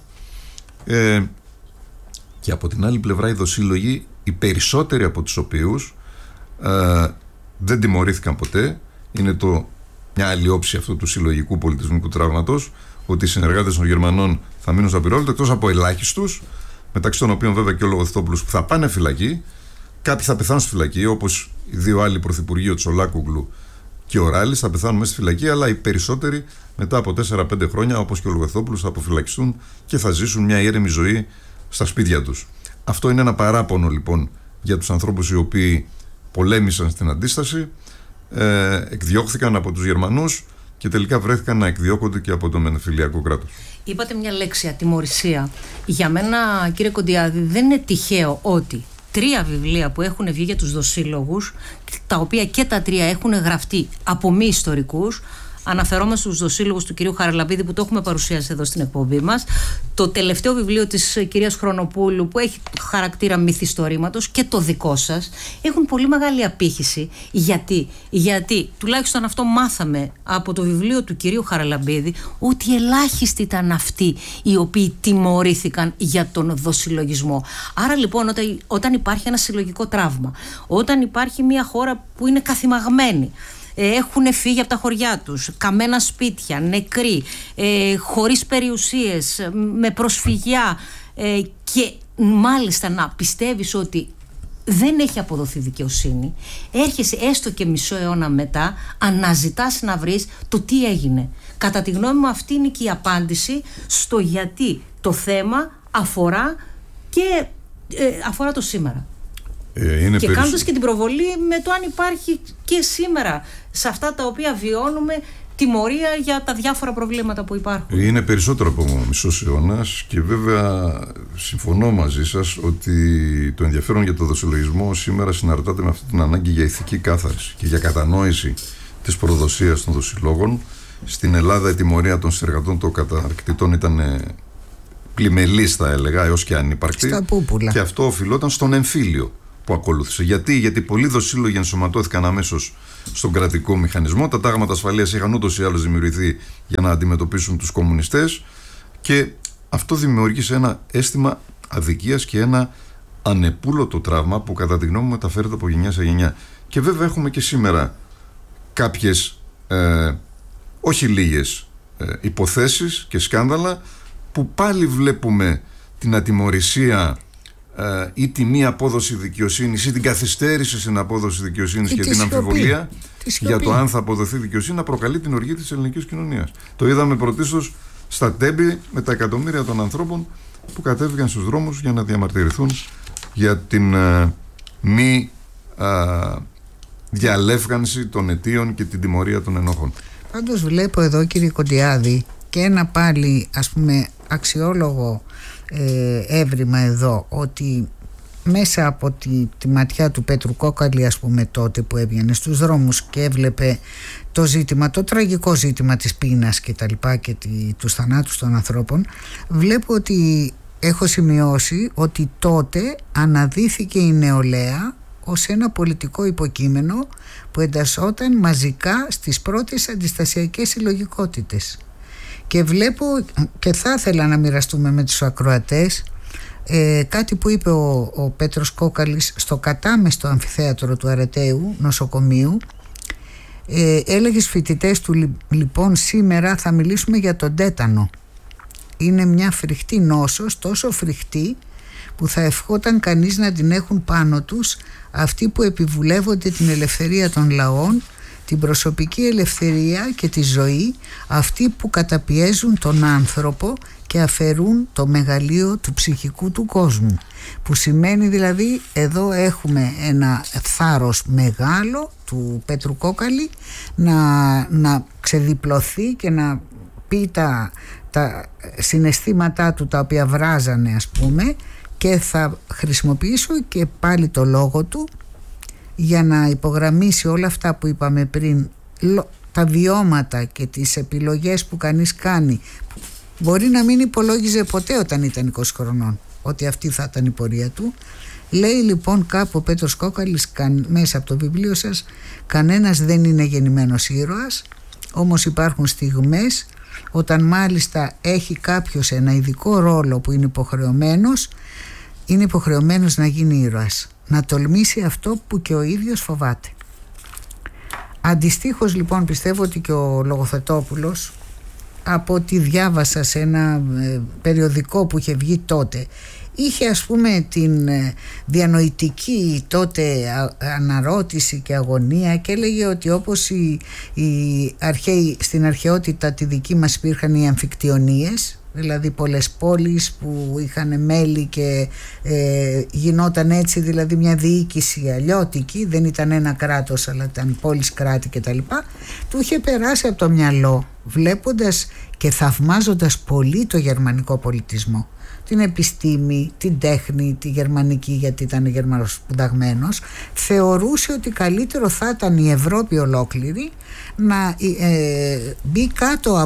[SPEAKER 1] και από την άλλη πλευρά οι δοσύλλογοι, οι περισσότεροι από τους οποίους δεν τιμωρήθηκαν ποτέ. Είναι μια άλλη όψη αυτού του συλλογικού πολιτισμικού τραύματος, ότι οι συνεργάτες των Γερμανών θα μείνουν στα πυρόλαιτα, εκτός από ελάχιστους, μεταξύ των οποίων βέβαια και ο Λογοθετόπουλος, που θα πάνε φυλακή. Κάποιοι θα πεθάνουν στη φυλακή, όπως οι 2 άλλοι πρωθυπουργοί, ο Τσολάκογλου και ο Ράλης, θα πεθάνουν μέσα στη φυλακή, αλλά οι περισσότεροι μετά από 4-5 χρόνια, όπως και ο Λογοθετόπουλος, θα αποφυλακιστούν και θα ζήσουν μια ήρεμη ζωή στα σπίτια τους. Αυτό είναι ένα παράπονο λοιπόν για τους ανθρώπους οι οποίοι πολέμησαν στην αντίσταση, εκδιώχθηκαν από τους Γερμανούς και τελικά βρέθηκαν να εκδιώκονται και από το μετεμφυλιακό κράτος.
[SPEAKER 2] Είπατε μια λέξη, ατιμωρησία. Για μένα, κύριε Κοντιάδη, δεν είναι τυχαίο ότι 3 βιβλία που έχουν βγει για τους δοσύλλογους, τα οποία και τα 3 έχουν γραφτεί από μη ιστορικούς, αναφερόμαστε στους δοσύλλογους του κυρίου Χαραλαμπίδη, που το έχουμε παρουσιάσει εδώ στην εκπομπή μας, το τελευταίο βιβλίο της κυρίας Χρονοπούλου που έχει χαρακτήρα μυθιστορήματος, και το δικό σας, έχουν πολύ μεγάλη απήχηση. Γιατί τουλάχιστον αυτό μάθαμε από το βιβλίο του κυρίου Χαραλαμπίδη, ότι ελάχιστοι ήταν αυτοί οι οποίοι τιμωρήθηκαν για τον δοσυλλογισμό. Άρα λοιπόν, όταν υπάρχει ένα συλλογικό τραύμα, όταν υπάρχει μια χώρα που είναι καθημαγμένη, έχουν φύγει από τα χωριά τους, καμένα σπίτια, νεκροί, χωρίς περιουσίες, με προσφυγιά, και μάλιστα να πιστεύεις ότι δεν έχει αποδοθεί δικαιοσύνη, έρχεσαι έστω και μισό αιώνα μετά, αναζητάς να βρεις το τι έγινε. Κατά τη γνώμη μου, αυτή είναι και η απάντηση στο γιατί το θέμα αφορά το σήμερα. Και κάνοντας και την προβολή με το αν υπάρχει και σήμερα, σε αυτά τα οποία βιώνουμε, τιμωρία για τα διάφορα προβλήματα που υπάρχουν.
[SPEAKER 1] Είναι περισσότερο από μισός αιώνας και βέβαια συμφωνώ μαζί σας ότι το ενδιαφέρον για το δοσιολογισμό σήμερα συναρτάται με αυτή την ανάγκη για ηθική κάθαρση και για κατανόηση της προδοσίας των δοσιλόγων. Στην Ελλάδα η τιμωρία των συνεργατών των καταρκτητών ήταν πλημελής, θα έλεγα, έως και ανύπαρκτη.
[SPEAKER 3] Στα πούπουλα.
[SPEAKER 1] Και αυτό οφειλόταν στον εμφύλιο που ακολούθησε. Γιατί πολλοί δοσύλλογοι ενσωματώθηκαν αμέσως στον κρατικό μηχανισμό. Τα τάγματα ασφαλείας είχαν ούτως ή άλλως δημιουργηθεί για να αντιμετωπίσουν τους κομμουνιστές και αυτό δημιούργησε ένα αίσθημα αδικίας και ένα ανεπούλωτο τραύμα που κατά τη γνώμη μου μεταφέρεται από γενιά σε γενιά. Και βέβαια έχουμε και σήμερα κάποιες όχι λίγες υποθέσεις και σκάνδαλα που πάλι βλέπουμε την ατιμωρησία ή τη μη απόδοση δικαιοσύνης ή την καθυστέρηση στην απόδοση δικαιοσύνης και την αμφιβολία για το αν θα αποδοθεί δικαιοσύνη να προκαλεί την οργή της ελληνικής κοινωνίας. Το είδαμε πρωτίστως στα Τέμπη με τα εκατομμύρια των ανθρώπων που κατέβηκαν στους δρόμους για να διαμαρτυρηθούν για την μη διαλεύγανση των αιτίων και την τιμωρία των ενόχων.
[SPEAKER 3] Πάντως βλέπω εδώ, κύριε Κοντιάδη, και ένα πάλι ας πούμε αξιόλογο έβριμα εδώ, ότι μέσα από τη ματιά του Πέτρου Κόκαλη, ας πούμε, τότε που έβγαινε στους δρόμους και έβλεπε το ζήτημα, το τραγικό ζήτημα της πείνας και τα λοιπά και τους θανάτους των ανθρώπων, βλέπω ότι έχω σημειώσει ότι τότε αναδύθηκε η νεολαία ως ένα πολιτικό υποκείμενο που εντασσόταν μαζικά στις πρώτες αντιστασιακές συλλογικότητες. Και βλέπω, και θα ήθελα να μοιραστούμε με τους ακροατές, κάτι που είπε ο Πέτρος Κόκαλης στο κατάμεστο αμφιθέατρο του Αρεταίου νοσοκομείου. Έλεγε στους φοιτητές του, λοιπόν, σήμερα θα μιλήσουμε για τον τέτανο. Είναι μια φρικτή νόσος, τόσο φρικτή που θα ευχόταν κανείς να την έχουν πάνω τους αυτοί που επιβουλεύονται την ελευθερία των λαών, την προσωπική ελευθερία και τη ζωή, αυτοί που καταπιέζουν τον άνθρωπο και αφαιρούν το μεγαλείο του ψυχικού του κόσμου. Που σημαίνει δηλαδή, εδώ έχουμε ένα θάρρος μεγάλο του Πέτρου Κόκαλη να ξεδιπλωθεί και να πει τα συναισθήματά του, τα οποία βράζανε, ας πούμε, και θα χρησιμοποιήσω και πάλι το λόγο του για να υπογραμμίσει όλα αυτά που είπαμε πριν, τα βιώματα και τις επιλογές που κανείς κάνει. Μπορεί να μην υπολόγιζε ποτέ όταν ήταν 20 χρονών ότι αυτή θα ήταν η πορεία του. Λέει λοιπόν κάπου ο Πέτρος Κόκαλης μέσα από το βιβλίο σας, κανένας δεν είναι γεννημένος ήρωας, όμως υπάρχουν στιγμές όταν μάλιστα έχει κάποιος ένα ειδικό ρόλο που είναι υποχρεωμένος να γίνει ήρωας, να τολμήσει αυτό που και ο ίδιος φοβάται. Αντιστοίχως λοιπόν πιστεύω ότι και ο Λογοθετόπουλος, από ό,τι διάβασα σε ένα περιοδικό που είχε βγει τότε, είχε ας πούμε την διανοητική τότε αναρώτηση και αγωνία και έλεγε ότι όπως οι αρχαίοι, στην αρχαιότητα τη δική μας υπήρχαν οι αμφικτιονίες, δηλαδή πολλές πόλεις που είχαν μέλη και γινόταν έτσι, δηλαδή μια διοίκηση αλλιώτικη, δεν ήταν ένα κράτος αλλά ήταν πόλεις, κράτη κτλ. Του είχε περάσει από το μυαλό, βλέποντας και θαυμάζοντας πολύ το γερμανικό πολιτισμό, την επιστήμη, την τέχνη, τη γερμανική, γιατί ήταν γερμανοσπουδαγμένος, θεωρούσε ότι καλύτερο θα ήταν η Ευρώπη ολόκληρη να μπει κάτω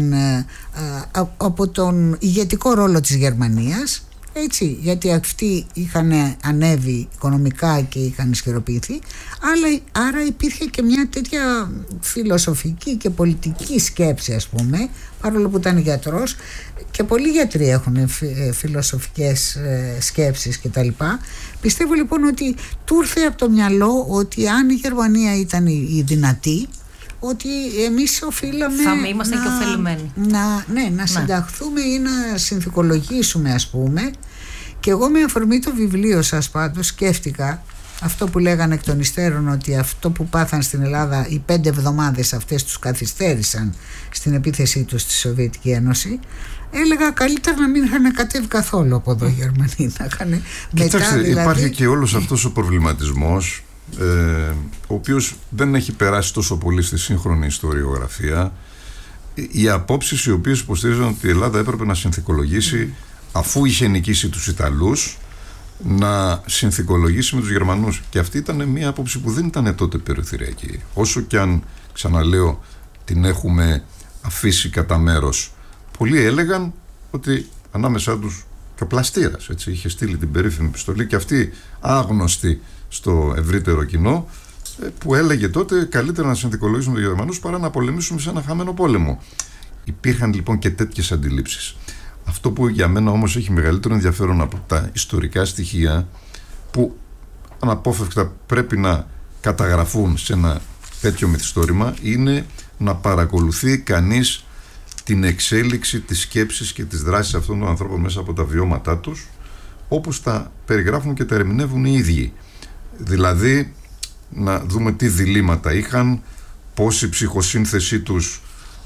[SPEAKER 3] από τον ηγετικό ρόλο της Γερμανίας, έτσι, γιατί αυτοί είχαν ανέβει οικονομικά και είχαν ισχυροποιηθεί, άρα υπήρχε και μια τέτοια φιλοσοφική και πολιτική σκέψη, ας πούμε, παρόλο που ήταν γιατρός, και πολλοί γιατροί έχουν φιλοσοφικές σκέψεις και τα λοιπά. Πιστεύω λοιπόν ότι του ήρθε από το μυαλό ότι αν η Γερμανία ήταν η δυνατή, ότι εμείς οφείλαμε
[SPEAKER 2] θα είμαστε και ωφελημένοι
[SPEAKER 3] να συνταχθούμε ή να συνθηκολογήσουμε, ας πούμε. Και εγώ με αφορμή το βιβλίο σας πάντως σκέφτηκα αυτό που λέγανε εκ των υστέρων, ότι αυτό που πάθαν στην Ελλάδα οι 5 εβδομάδες αυτές τους καθυστέρησαν στην επίθεσή τους στη Σοβιετική Ένωση. Έλεγα καλύτερα να μην είχαν κατέβει καθόλου από εδώ οι Γερμανοί.
[SPEAKER 1] Κοιτάξτε, δηλαδή υπάρχει και όλος αυτός ο προβληματισμός ο οποίος δεν έχει περάσει τόσο πολύ στη σύγχρονη ιστοριογραφία, οι απόψεις οι οποίες υποστήριζαν ότι η Ελλάδα έπρεπε να συνθηκολογήσει, αφού είχε νικήσει τους Ιταλούς, να συνθηκολογήσει με τους Γερμανούς. Και αυτή ήταν μια άποψη που δεν ήταν τότε περιθωριακή. Όσο και αν, ξαναλέω, την έχουμε αφήσει κατά μέρος. Πολλοί έλεγαν ότι ανάμεσά τους και ο Πλαστήρας, έτσι, είχε στείλει την περίφημη επιστολή, και αυτή άγνωστη στο ευρύτερο κοινό, που έλεγε τότε καλύτερα να συνθηκολογήσουμε τους Γερμανούς παρά να πολεμήσουμε σε ένα χαμένο πόλεμο. Υπήρχαν λοιπόν και τέτοιες αντιλήψεις. Αυτό που για μένα όμως έχει μεγαλύτερο ενδιαφέρον από τα ιστορικά στοιχεία, που αναπόφευκτα πρέπει να καταγραφούν σε ένα τέτοιο μυθιστόρημα, είναι να παρακολουθεί κανείς την εξέλιξη της σκέψης και της δράσης αυτών των ανθρώπων μέσα από τα βιώματά τους, όπως τα περιγράφουν και τα ερμηνεύουν οι ίδιοι. Δηλαδή να δούμε τι διλήμματα είχαν, πώς η ψυχοσύνθεσή τους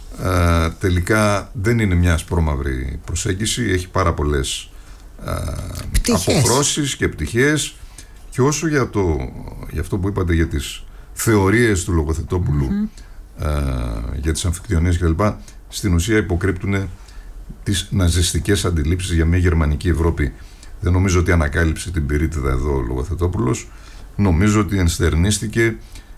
[SPEAKER 1] τελικά δεν είναι μια ασπρόμαυρη προσέγγιση, έχει πάρα πολλές αποχρώσεις και πτυχές. Και όσο για αυτό που είπατε για τις θεωρίες του Λογοθετόπουλου, για τις αμφικτιονίες κλπ, στην ουσία υποκρύπτουν τις ναζιστικές αντιλήψεις για μια γερμανική Ευρώπη. Δεν νομίζω ότι ανακάλυψε την πυρίτιδα εδώ ο Λογοθετόπουλος. Νομίζω ότι ενστερνίστηκε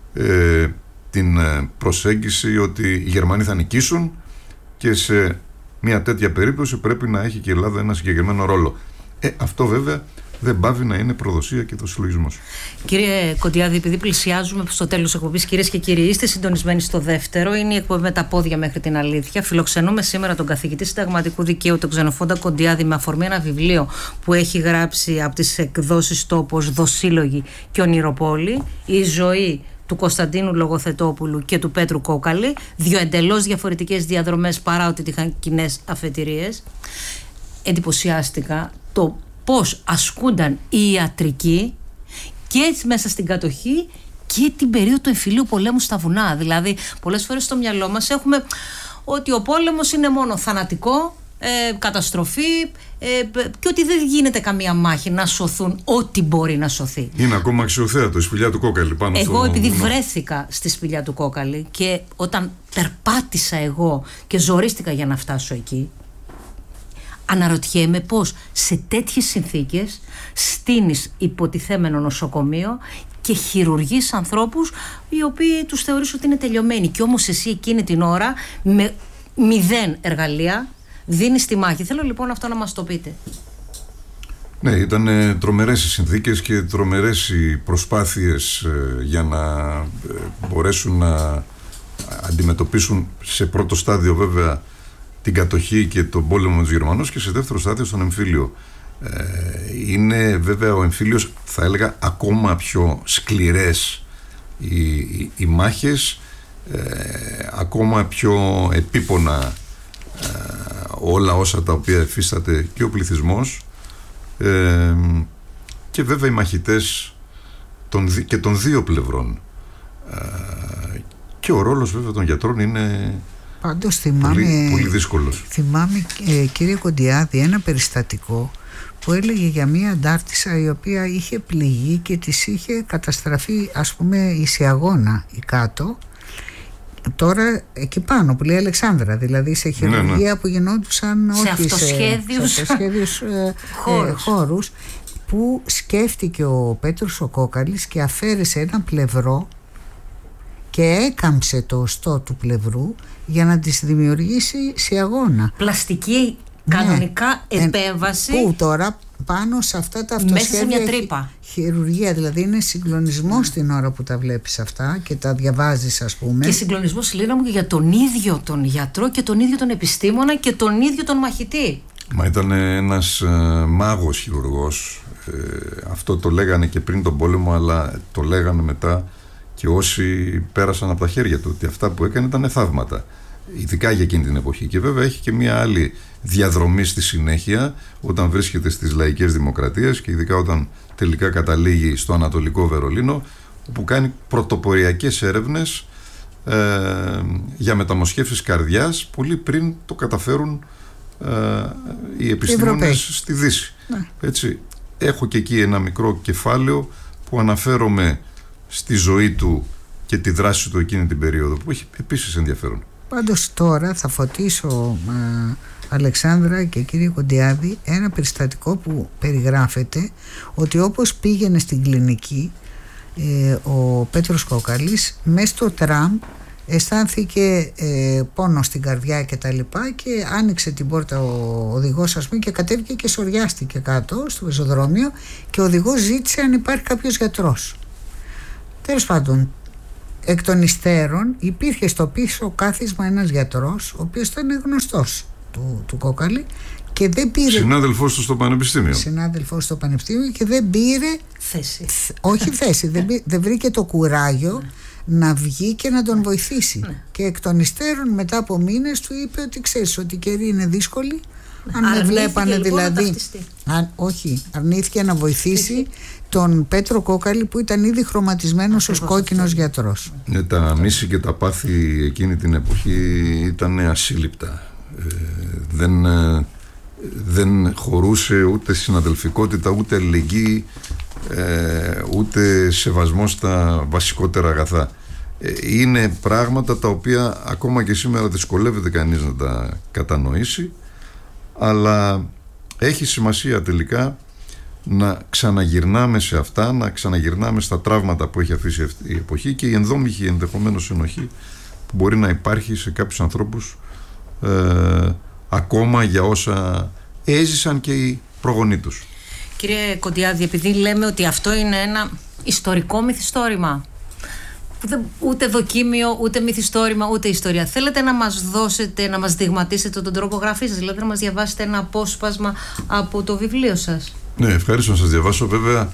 [SPEAKER 1] την προσέγγιση ότι οι Γερμανοί θα νικήσουν, και σε μια τέτοια περίπτωση πρέπει να έχει και η Ελλάδα ένα συγκεκριμένο ρόλο. Αυτό βέβαια δεν πάβει να είναι προδοσία και το συλλογισμός. Κύριε
[SPEAKER 2] Κοντιάδη, επειδή πλησιάζουμε στο τέλος της εκπομπής, κυρίες και κύριοι, είστε συντονισμένοι στο δεύτερο. Είναι η εκπομπή με τα πόδια μέχρι την αλήθεια. Φιλοξενούμε σήμερα τον καθηγητή συνταγματικού δικαίου, τον Ξενοφόντα Κοντιάδη, με αφορμή ένα βιβλίο που έχει γράψει από τις εκδόσεις Τόπος, Δοσύλλογη και Ονειροπόλη, η ζωή του Κωνσταντίνου Λογοθετόπουλου και του Πέτρου Κόκαλη. Δύο εντελώς διαφορετικές διαδρομές, παρά ότι είχαν κοινές αφετηρίες. Εντυπωσιάστηκα το πώς ασκούνταν οι ιατρικοί και μέσα στην κατοχή και την περίοδο του εμφυλίου πολέμου στα βουνά. Δηλαδή, πολλές φορές στο μυαλό μας έχουμε ότι ο πόλεμος είναι μόνο θανατικό, καταστροφή, και ότι δεν γίνεται καμία μάχη να σωθούν ό,τι μπορεί να σωθεί.
[SPEAKER 1] Είναι ακόμα αξιοθέατο η σπηλιά του Κόκαλη πάνω στο...
[SPEAKER 2] Εγώ επειδή βρέθηκα στη σπηλιά του Κόκαλη και όταν περπάτησα εγώ και ζορίστηκα για να φτάσω εκεί, αναρωτιέμαι πώς σε τέτοιες συνθήκες στείνεις υποτιθέμενο νοσοκομείο και χειρουργείς ανθρώπους οι οποίοι τους θεωρείς ότι είναι τελειωμένοι, και όμως εσύ εκείνη την ώρα με 0 εργαλεία δίνεις τη μάχη. Θέλω λοιπόν αυτό να μας το πείτε.
[SPEAKER 1] Ναι, ήταν τρομερές οι συνθήκες και τρομερές οι προσπάθειες για να μπορέσουν να αντιμετωπίσουν σε πρώτο στάδιο βέβαια την κατοχή και τον πόλεμο με τους Γερμανούς, και σε δεύτερο στάδιο στον εμφύλιο. Είναι βέβαια ο εμφύλιος, θα έλεγα, ακόμα πιο σκληρές οι μάχες, ακόμα πιο επίπονα όλα όσα τα οποία εφίσταται και ο πληθυσμός, και βέβαια οι μαχητές και των δύο πλευρών, και ο ρόλος βέβαια των γιατρών είναι
[SPEAKER 3] πάντως
[SPEAKER 1] πολύ δύσκολος.
[SPEAKER 3] Θυμάμαι, κύριε Κοντιάδη, ένα περιστατικό που έλεγε για μία αντάρτισσα η οποία είχε πληγεί και της είχε καταστραφεί, ας πούμε, η Σιαγώνα η κάτω, τώρα εκεί πάνω που λέει Αλεξάνδρα, δηλαδή σε χειρουργία που γινόντουσαν
[SPEAKER 2] σε αυτοσχέδιους
[SPEAKER 3] χώρους, που σκέφτηκε ο Πέτρος ο Κόκαλης και αφαίρεσε ένα πλευρό και έκαμψε το οστό του πλευρού για να της δημιουργήσει Σιαγώνα.
[SPEAKER 2] Πλαστική κανονικά επέμβαση.
[SPEAKER 3] Που τώρα πάνω σε αυτά τα αυτοσχέδια
[SPEAKER 2] μέσα σε μια τρύπα.
[SPEAKER 3] Χειρουργία, δηλαδή είναι συγκλονισμός την ώρα που τα βλέπεις αυτά και τα διαβάζεις, ας πούμε.
[SPEAKER 2] Και συγκλονισμός, Λίνα μου, και για τον ίδιο τον γιατρό και τον ίδιο τον επιστήμονα και τον ίδιο τον μαχητή.
[SPEAKER 1] Μα ήταν ένας μάγος χειρουργός. Αυτό το λέγανε και πριν τον πόλεμο, αλλά το λέγανε μετά και όσοι πέρασαν από τα χέρια του, ότι αυτά που έκανε ήταν θαύματα, ειδικά για εκείνη την εποχή. Και βέβαια έχει και μια άλλη διαδρομή στη συνέχεια, όταν βρίσκεται στις λαϊκές δημοκρατίες και ειδικά όταν τελικά καταλήγει στο Ανατολικό Βερολίνο, όπου κάνει πρωτοποριακές έρευνες για μεταμοσχεύσεις καρδιάς, πολύ πριν το καταφέρουν οι επιστήμονες στη Δύση. Ναι. Έτσι, έχω και εκεί ένα μικρό κεφάλαιο που αναφέρομαι στη ζωή του και τη δράση του εκείνη την περίοδο, που έχει επίσης ενδιαφέρον.
[SPEAKER 3] Πάντως τώρα θα φωτίσω, Αλεξάνδρα και κύριε Κοντιάδη, ένα περιστατικό που περιγράφεται ότι όπως πήγαινε στην κλινική ο Πέτρος Κόκαλης, μέσα στο τραμ αισθάνθηκε πόνο στην καρδιά και τα λοιπά, και άνοιξε την πόρτα ο οδηγός, ας πούμε, και κατέβηκε και σωριάστηκε κάτω στο πεζοδρόμιο, και ο οδηγός ζήτησε αν υπάρχει κάποιος γιατρός. Τέλος πάντων, εκ των υστέρων υπήρχε στο πίσω κάθισμα ένας γιατρός, ο οποίος ήταν γνωστός του Κόκαλη και δεν πήρε.
[SPEAKER 1] Συνάδελφός του στο πανεπιστήμιο.
[SPEAKER 3] Συνάδελφός στο πανεπιστήμιο και δεν πήρε
[SPEAKER 2] θέση.
[SPEAKER 3] Όχι θέση, δεν βρήκε το κουράγιο να βγει και να τον βοηθήσει. Και εκ των υστέρων, μετά από μήνες, του είπε ότι ξέρεις ότι οι καιροί είναι δύσκολοι. Αν με βλέπανε δηλαδή. Όχι, αρνήθηκε να βοηθήσει τον Πέτρο Κόκαλη, που ήταν ήδη χρωματισμένος ως κόκκινος γιατρός.
[SPEAKER 1] Τα μίση και τα πάθη εκείνη την εποχή ήταν ασύλληπτα. Δεν χωρούσε ούτε συναδελφικότητα, ούτε αλληλεγγύη, ούτε σεβασμό στα βασικότερα αγαθά. Είναι πράγματα τα οποία ακόμα και σήμερα δυσκολεύεται κανείς να τα κατανοήσει, αλλά έχει σημασία τελικά να ξαναγυρνάμε σε αυτά, να ξαναγυρνάμε στα τραύματα που έχει αφήσει αυτή η εποχή και η ενδόμηχη ενδεχομένως ενοχή που μπορεί να υπάρχει σε κάποιους ανθρώπους ακόμα για όσα έζησαν και οι προγονείς τους.
[SPEAKER 2] Κύριε Κοντιάδη, επειδή λέμε ότι αυτό είναι ένα ιστορικό μυθιστόρημα, ούτε δοκίμιο, ούτε μυθιστόρημα, ούτε ιστορία, θέλετε να μας δώσετε, να μας δειγματίσετε τον τρόπο γραφής σας, δηλαδή να μας διαβάσετε ένα απόσπασμα από το βιβλίο σας?
[SPEAKER 1] Ναι, ευχαριστώ να σας διαβάσω. Βέβαια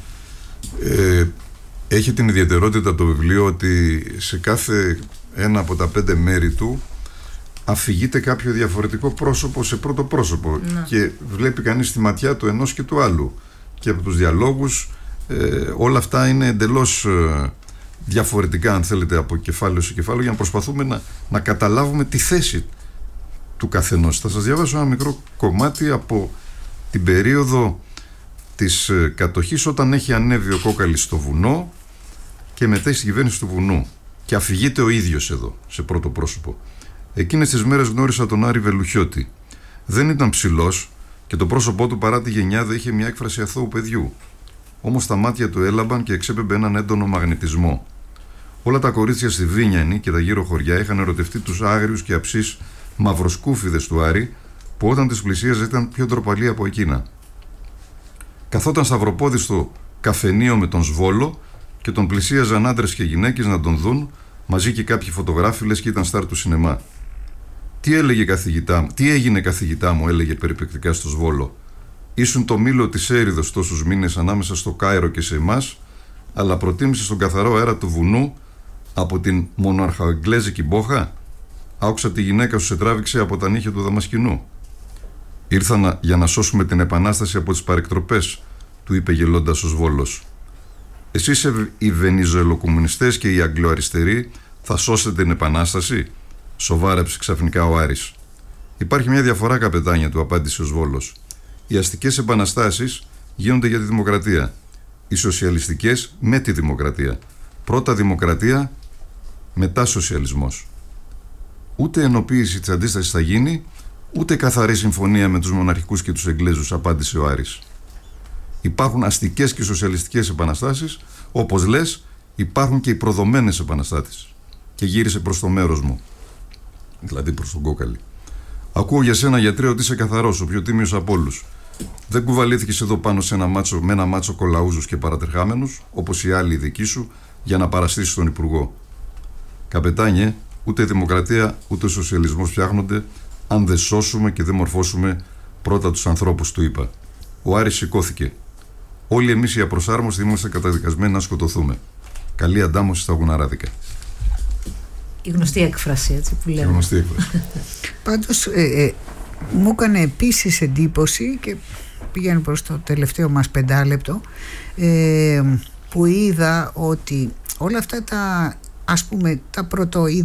[SPEAKER 1] έχει την ιδιαιτερότητα το βιβλίο ότι σε κάθε ένα από τα 5 μέρη του αφηγείται κάποιο διαφορετικό πρόσωπο σε πρώτο πρόσωπο, και βλέπει κανείς τη ματιά του ενός και του άλλου, και από τους διαλόγους όλα αυτά είναι εντελώς διαφορετικά, αν θέλετε, από κεφάλαιο σε κεφάλαιο, για να προσπαθούμε να καταλάβουμε τη θέση του καθενός. Θα σας διαβάσω ένα μικρό κομμάτι από την περίοδο της κατοχής, όταν έχει ανέβει ο Κόκαλης στο βουνό και μετέχει στην κυβέρνηση του βουνού, και αφηγείται ο ίδιος εδώ σε πρώτο πρόσωπο. Εκείνες τις μέρες γνώρισα τον Άρη Βελουχιώτη. Δεν ήταν ψηλός και το πρόσωπό του, παρά τη γενιάδα, είχε μια έκφραση αθώου παιδιού. Όμως τα μάτια του έλαμπαν και εξέπεμπε έναν έντονο μαγνητισμό. Όλα τα κορίτσια στη Βίνιανη και τα γύρω χωριά είχαν ερωτευτεί τους άγριους και αψείς μαυροσκούφιδες του Άρη, που όταν τις πλησίαζε ήταν πιο ντροπαλοί από εκείνα. Καθόταν σταυροπόδι στο καφενείο με τον Σβόλο και τον πλησίαζαν άντρες και γυναίκες να τον δουν, μαζί και κάποιοι φωτογράφοι, λες και ήταν στάρ του σινεμά. Τι έγινε καθηγητά μου, έλεγε περιπεκτικά στο Σβόλο. Ήσουν το μήλο της έριδος τόσους μήνες ανάμεσα στο Κάιρο και σε εμάς, αλλά προτίμησες τον καθαρό αέρα του βουνού από την μονοαρχαγγλέζικη μπόχα. Άκουσα τη γυναίκα σου σε τράβηξε από τα νύχια του Δαμασκηνού. Ήρθα για να σώσουμε την επανάσταση από τις παρεκτροπές, του είπε γελώντας ο Σβόλος. Εσείς οι βενιζοελοκομμουνιστές και οι αγγλοαριστεροί θα σώσετε την επανάσταση? Σοβάρεψε ξαφνικά ο Άρης. Υπάρχει μια διαφορά, καπετάνια, του απάντησε ο Σβόλος. Οι αστικές επαναστάσεις γίνονται για τη δημοκρατία. Οι σοσιαλιστικές με τη δημοκρατία. Πρώτα δημοκρατία, μετά σοσιαλισμός. Ούτε ενοποίηση της αντίστασης θα γίνει, ούτε καθαρή συμφωνία με τους μοναρχικούς και τους Εγγλέζους, απάντησε ο Άρης. Υπάρχουν αστικές και σοσιαλιστικές επαναστάσεις, όπως λες, υπάρχουν και οι προδομένες επαναστάσεις. Και γύρισε προς το μέρος μου, δηλαδή προς τον Κόκαλη. Ακούω για σένα, γιατρέ, ότι είσαι καθαρός, ο πιο τίμιος από όλους. Δεν κουβαλήθηκες εδώ πάνω σε με ένα μάτσο κολαούζους και παρατρεχάμενους, όπως οι άλλοι δικοί σου, για να παραστήσεις τον Υπουργό. Καπετάνιε, ούτε δημοκρατία ούτε σοσιαλισμός φτιάχνονται αν δεν σώσουμε και δεν μορφώσουμε πρώτα τους ανθρώπους, του είπα. Ο Άρης σηκώθηκε. Όλοι εμείς οι απροσάρμοστοι είμαστε καταδικασμένοι να σκοτωθούμε. Καλή αντάμωση στα γουναράδικα.
[SPEAKER 2] Η γνωστή έκφραση, έτσι που λέμε.
[SPEAKER 1] Η γνωστή έκφραση.
[SPEAKER 3] Πάντως μου έκανε επίσης εντύπωση, και πήγαινε προς το τελευταίο μας 5 λεπτό, που είδα ότι όλα αυτά τα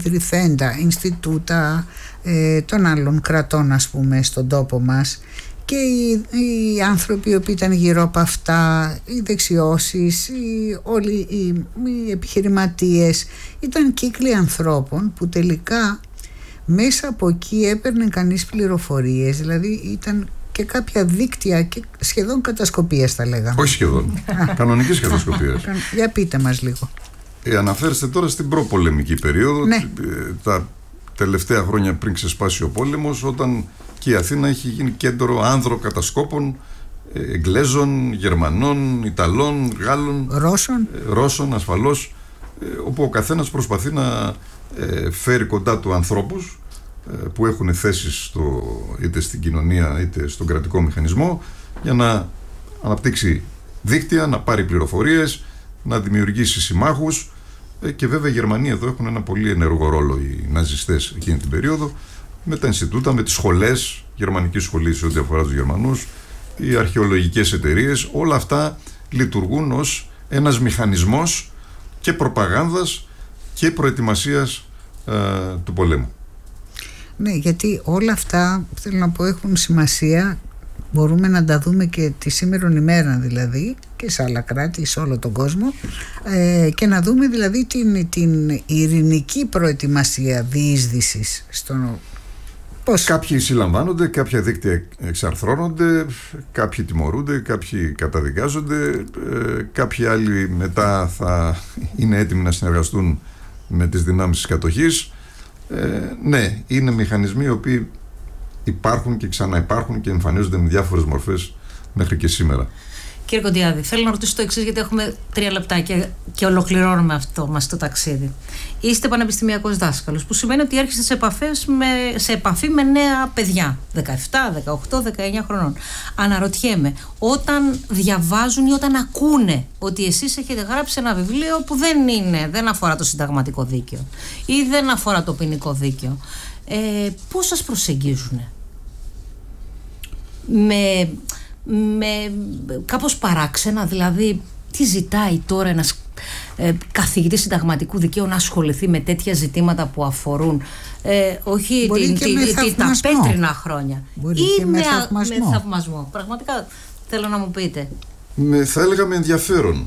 [SPEAKER 3] πρωτοειδρυθέντα Ινστιτούτα των άλλων κρατών, στον τόπο μας, και οι άνθρωποι οι οποίοι ήταν γύρω από αυτά, οι δεξιώσεις, όλοι οι επιχειρηματίες, ήταν κύκλοι ανθρώπων που τελικά μέσα από εκεί έπαιρνε κανείς πληροφορίες, δηλαδή ήταν και κάποια δίκτυα και σχεδόν κατασκοπίας θα λέγαμε.
[SPEAKER 1] Όχι σχεδόν, κανονικής κατασκοπίας.
[SPEAKER 3] Για πείτε μας λίγο.
[SPEAKER 1] Αναφέρεστε τώρα στην προπολεμική περίοδο,
[SPEAKER 3] ναι.
[SPEAKER 1] Τα τελευταία χρόνια πριν ξεσπάσει ο πόλεμος, όταν και η Αθήνα έχει γίνει κέντρο άνδροκατασκόπων, Εγγλέζων, Γερμανών, Ιταλών, Γάλλων, Ρώσων ασφαλώς, όπου ο καθένας προσπαθεί να φέρει κοντά του ανθρώπους που έχουν θέσεις είτε στην κοινωνία είτε στον κρατικό μηχανισμό, για να αναπτύξει δίκτυα, να πάρει πληροφορίες, να δημιουργήσει συμμάχους. Και βέβαια οι Γερμανοί εδώ έχουν ένα πολύ ενεργό ρόλο, οι ναζιστές εκείνη την περίοδο, με τα Ινστιτούτα, με τις σχολές, γερμανική σχολή σε ό,τι αφορά τους Γερμανούς, οι αρχαιολογικές εταιρείες, όλα αυτά λειτουργούν ως ένας μηχανισμός και προπαγάνδας και προετοιμασίας του πολέμου.
[SPEAKER 3] Ναι, γιατί όλα αυτά, θέλω να πω, έχουν σημασία. Μπορούμε να τα δούμε και τη σήμερον ημέρα, δηλαδή, και σε άλλα κράτη, σε όλο τον κόσμο, και να δούμε δηλαδή την ειρηνική προετοιμασία διείσδυσης στον... Πώς?
[SPEAKER 1] Κάποιοι συλλαμβάνονται, κάποια δίκτυα εξαρθρώνονται, κάποιοι τιμωρούνται, κάποιοι καταδικάζονται, κάποιοι άλλοι μετά θα είναι έτοιμοι να συνεργαστούν με τις δυνάμεις της κατοχής. Ναι, είναι μηχανισμοί οι οποίοι υπάρχουν και ξαναυπάρχουν και εμφανίζονται με διάφορες μορφές μέχρι και σήμερα.
[SPEAKER 2] Κύριε Κοντιάδη, θέλω να ρωτήσω το εξής, γιατί έχουμε 3 λεπτάκια και ολοκληρώνουμε αυτό μας το ταξίδι. Είστε πανεπιστημιακός δάσκαλος, που σημαίνει ότι έρχεστε σε επαφή με νέα παιδιά, 17, 18, 19 χρονών. Αναρωτιέμαι, όταν διαβάζουν ή όταν ακούνε ότι εσείς έχετε γράψει ένα βιβλίο που δεν αφορά το συνταγματικό δίκαιο ή δεν αφορά το ποινικό δίκαιο, πώς σας προσεγγίζουνε? Με κάπως παράξενα, δηλαδή τι ζητάει τώρα ένας καθηγητής συνταγματικού δικαίου να ασχοληθεί με τέτοια ζητήματα που αφορούν όχι τα πέτρινα χρόνια, ή με θαυμασμό? Πραγματικά θέλω να μου πείτε.
[SPEAKER 1] Θα έλεγα με ενδιαφέρον.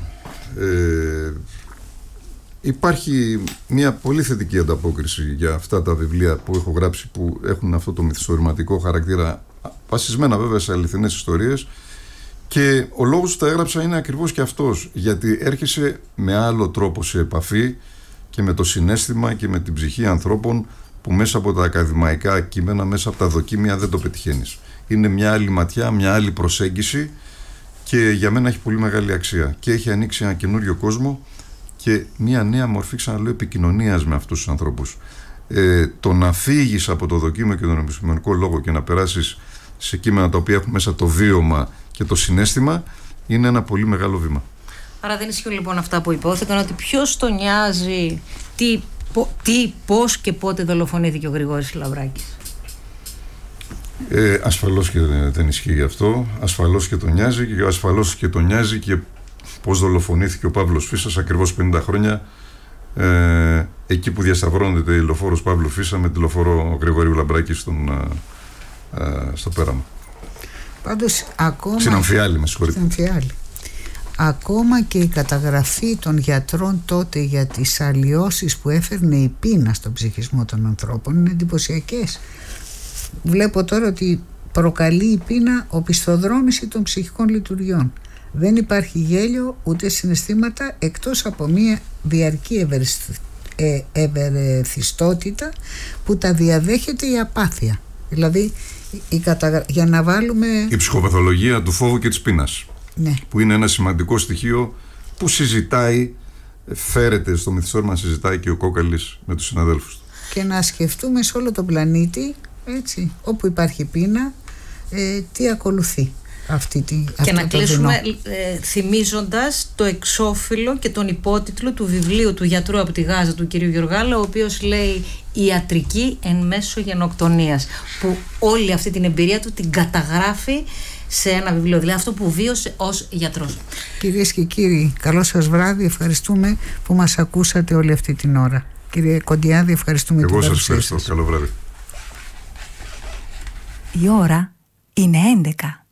[SPEAKER 1] Υπάρχει μια πολύ θετική ανταπόκριση για αυτά τα βιβλία που έχω γράψει, που έχουν αυτό το μυθιστορηματικό χαρακτήρα, βασισμένα βέβαια σε αληθινές ιστορίες, και ο λόγος που τα έγραψα είναι ακριβώς και αυτός, γιατί έρχεσαι με άλλο τρόπο σε επαφή και με το συναίσθημα και με την ψυχή ανθρώπων που μέσα από τα ακαδημαϊκά κείμενα, μέσα από τα δοκίμια δεν το πετυχαίνεις. Είναι μια άλλη ματιά, μια άλλη προσέγγιση, και για μένα έχει πολύ μεγάλη αξία και έχει ανοίξει ένα καινούριο κόσμο και μια νέα μορφή, ξαναλέω, επικοινωνίας με αυτούς τους ανθρώπους. Το να φύγεις από το δοκίμιο και τον επιστημονικό λόγο και να περάσεις σε κείμενα τα οποία έχουν μέσα το βίωμα και το συναίσθημα είναι ένα πολύ μεγάλο βήμα.
[SPEAKER 2] Άρα δεν ισχύουν λοιπόν αυτά που υπόθηκαν, ότι ποιος τον νοιάζει πώς και πότε δολοφονήθηκε ο Γρηγόρης Λαυράκης?
[SPEAKER 1] Ασφαλώς και δεν ισχύει αυτό. Ασφαλώς και τον νοιάζει, και ασφαλώς και τον νοιάζει και πώς δολοφονήθηκε ο Παύλος Φύσας ακριβώς 50 χρόνια, εκεί που διασταυρώνεται η λεωφόρος Παύλου Φύσα με τη λεωφόρο Γρηγορίου Λαμπράκη στο πέραμα.
[SPEAKER 3] Πάντως ακόμα...
[SPEAKER 1] Στην Αμφιάλη, με συγχωρείτε.
[SPEAKER 3] Ακόμα και η καταγραφή των γιατρών τότε για τις αλλοιώσεις που έφερνε η πείνα στον ψυχισμό των ανθρώπων είναι εντυπωσιακές. Βλέπω τώρα ότι προκαλεί η πείνα οπισθοδρόμηση των ψυχικών λειτουργιών. Δεν υπάρχει γέλιο ούτε συναισθήματα, εκτός από μια διαρκή ευερεθιστότητα που τα διαδέχεται η απάθεια. Δηλαδή για να βάλουμε...
[SPEAKER 1] Η ψυχοπαθολογία του φόβου και της πείνας,
[SPEAKER 3] ναι, που
[SPEAKER 1] είναι ένα σημαντικό στοιχείο που φέρεται στο μυθιστόρημα, συζητάει και ο Κόκαλης με τους συναδέλφους του.
[SPEAKER 3] Και να σκεφτούμε σε όλο τον πλανήτη, έτσι, όπου υπάρχει πείνα, τι ακολουθεί.
[SPEAKER 2] Και να κλείσουμε θυμίζοντας το εξώφυλλο και τον υπότιτλο του βιβλίου του γιατρού από τη Γάζα, του κυρίου Γιωργάλα, ο οποίος λέει «Ιατρική εν μέσω γενοκτονίας», που όλη αυτή την εμπειρία του την καταγράφει σε ένα βιβλίο, δηλαδή αυτό που βίωσε ως γιατρός.
[SPEAKER 3] Κυρίες και κύριοι, καλό σας βράδυ. Ευχαριστούμε που μας ακούσατε όλη αυτή την ώρα. Κύριε Κοντιάδη, ευχαριστούμε.
[SPEAKER 1] Εγώ σας ευχαριστώ. Καλό βράδυ.
[SPEAKER 4] Η ώρα Είναι 11.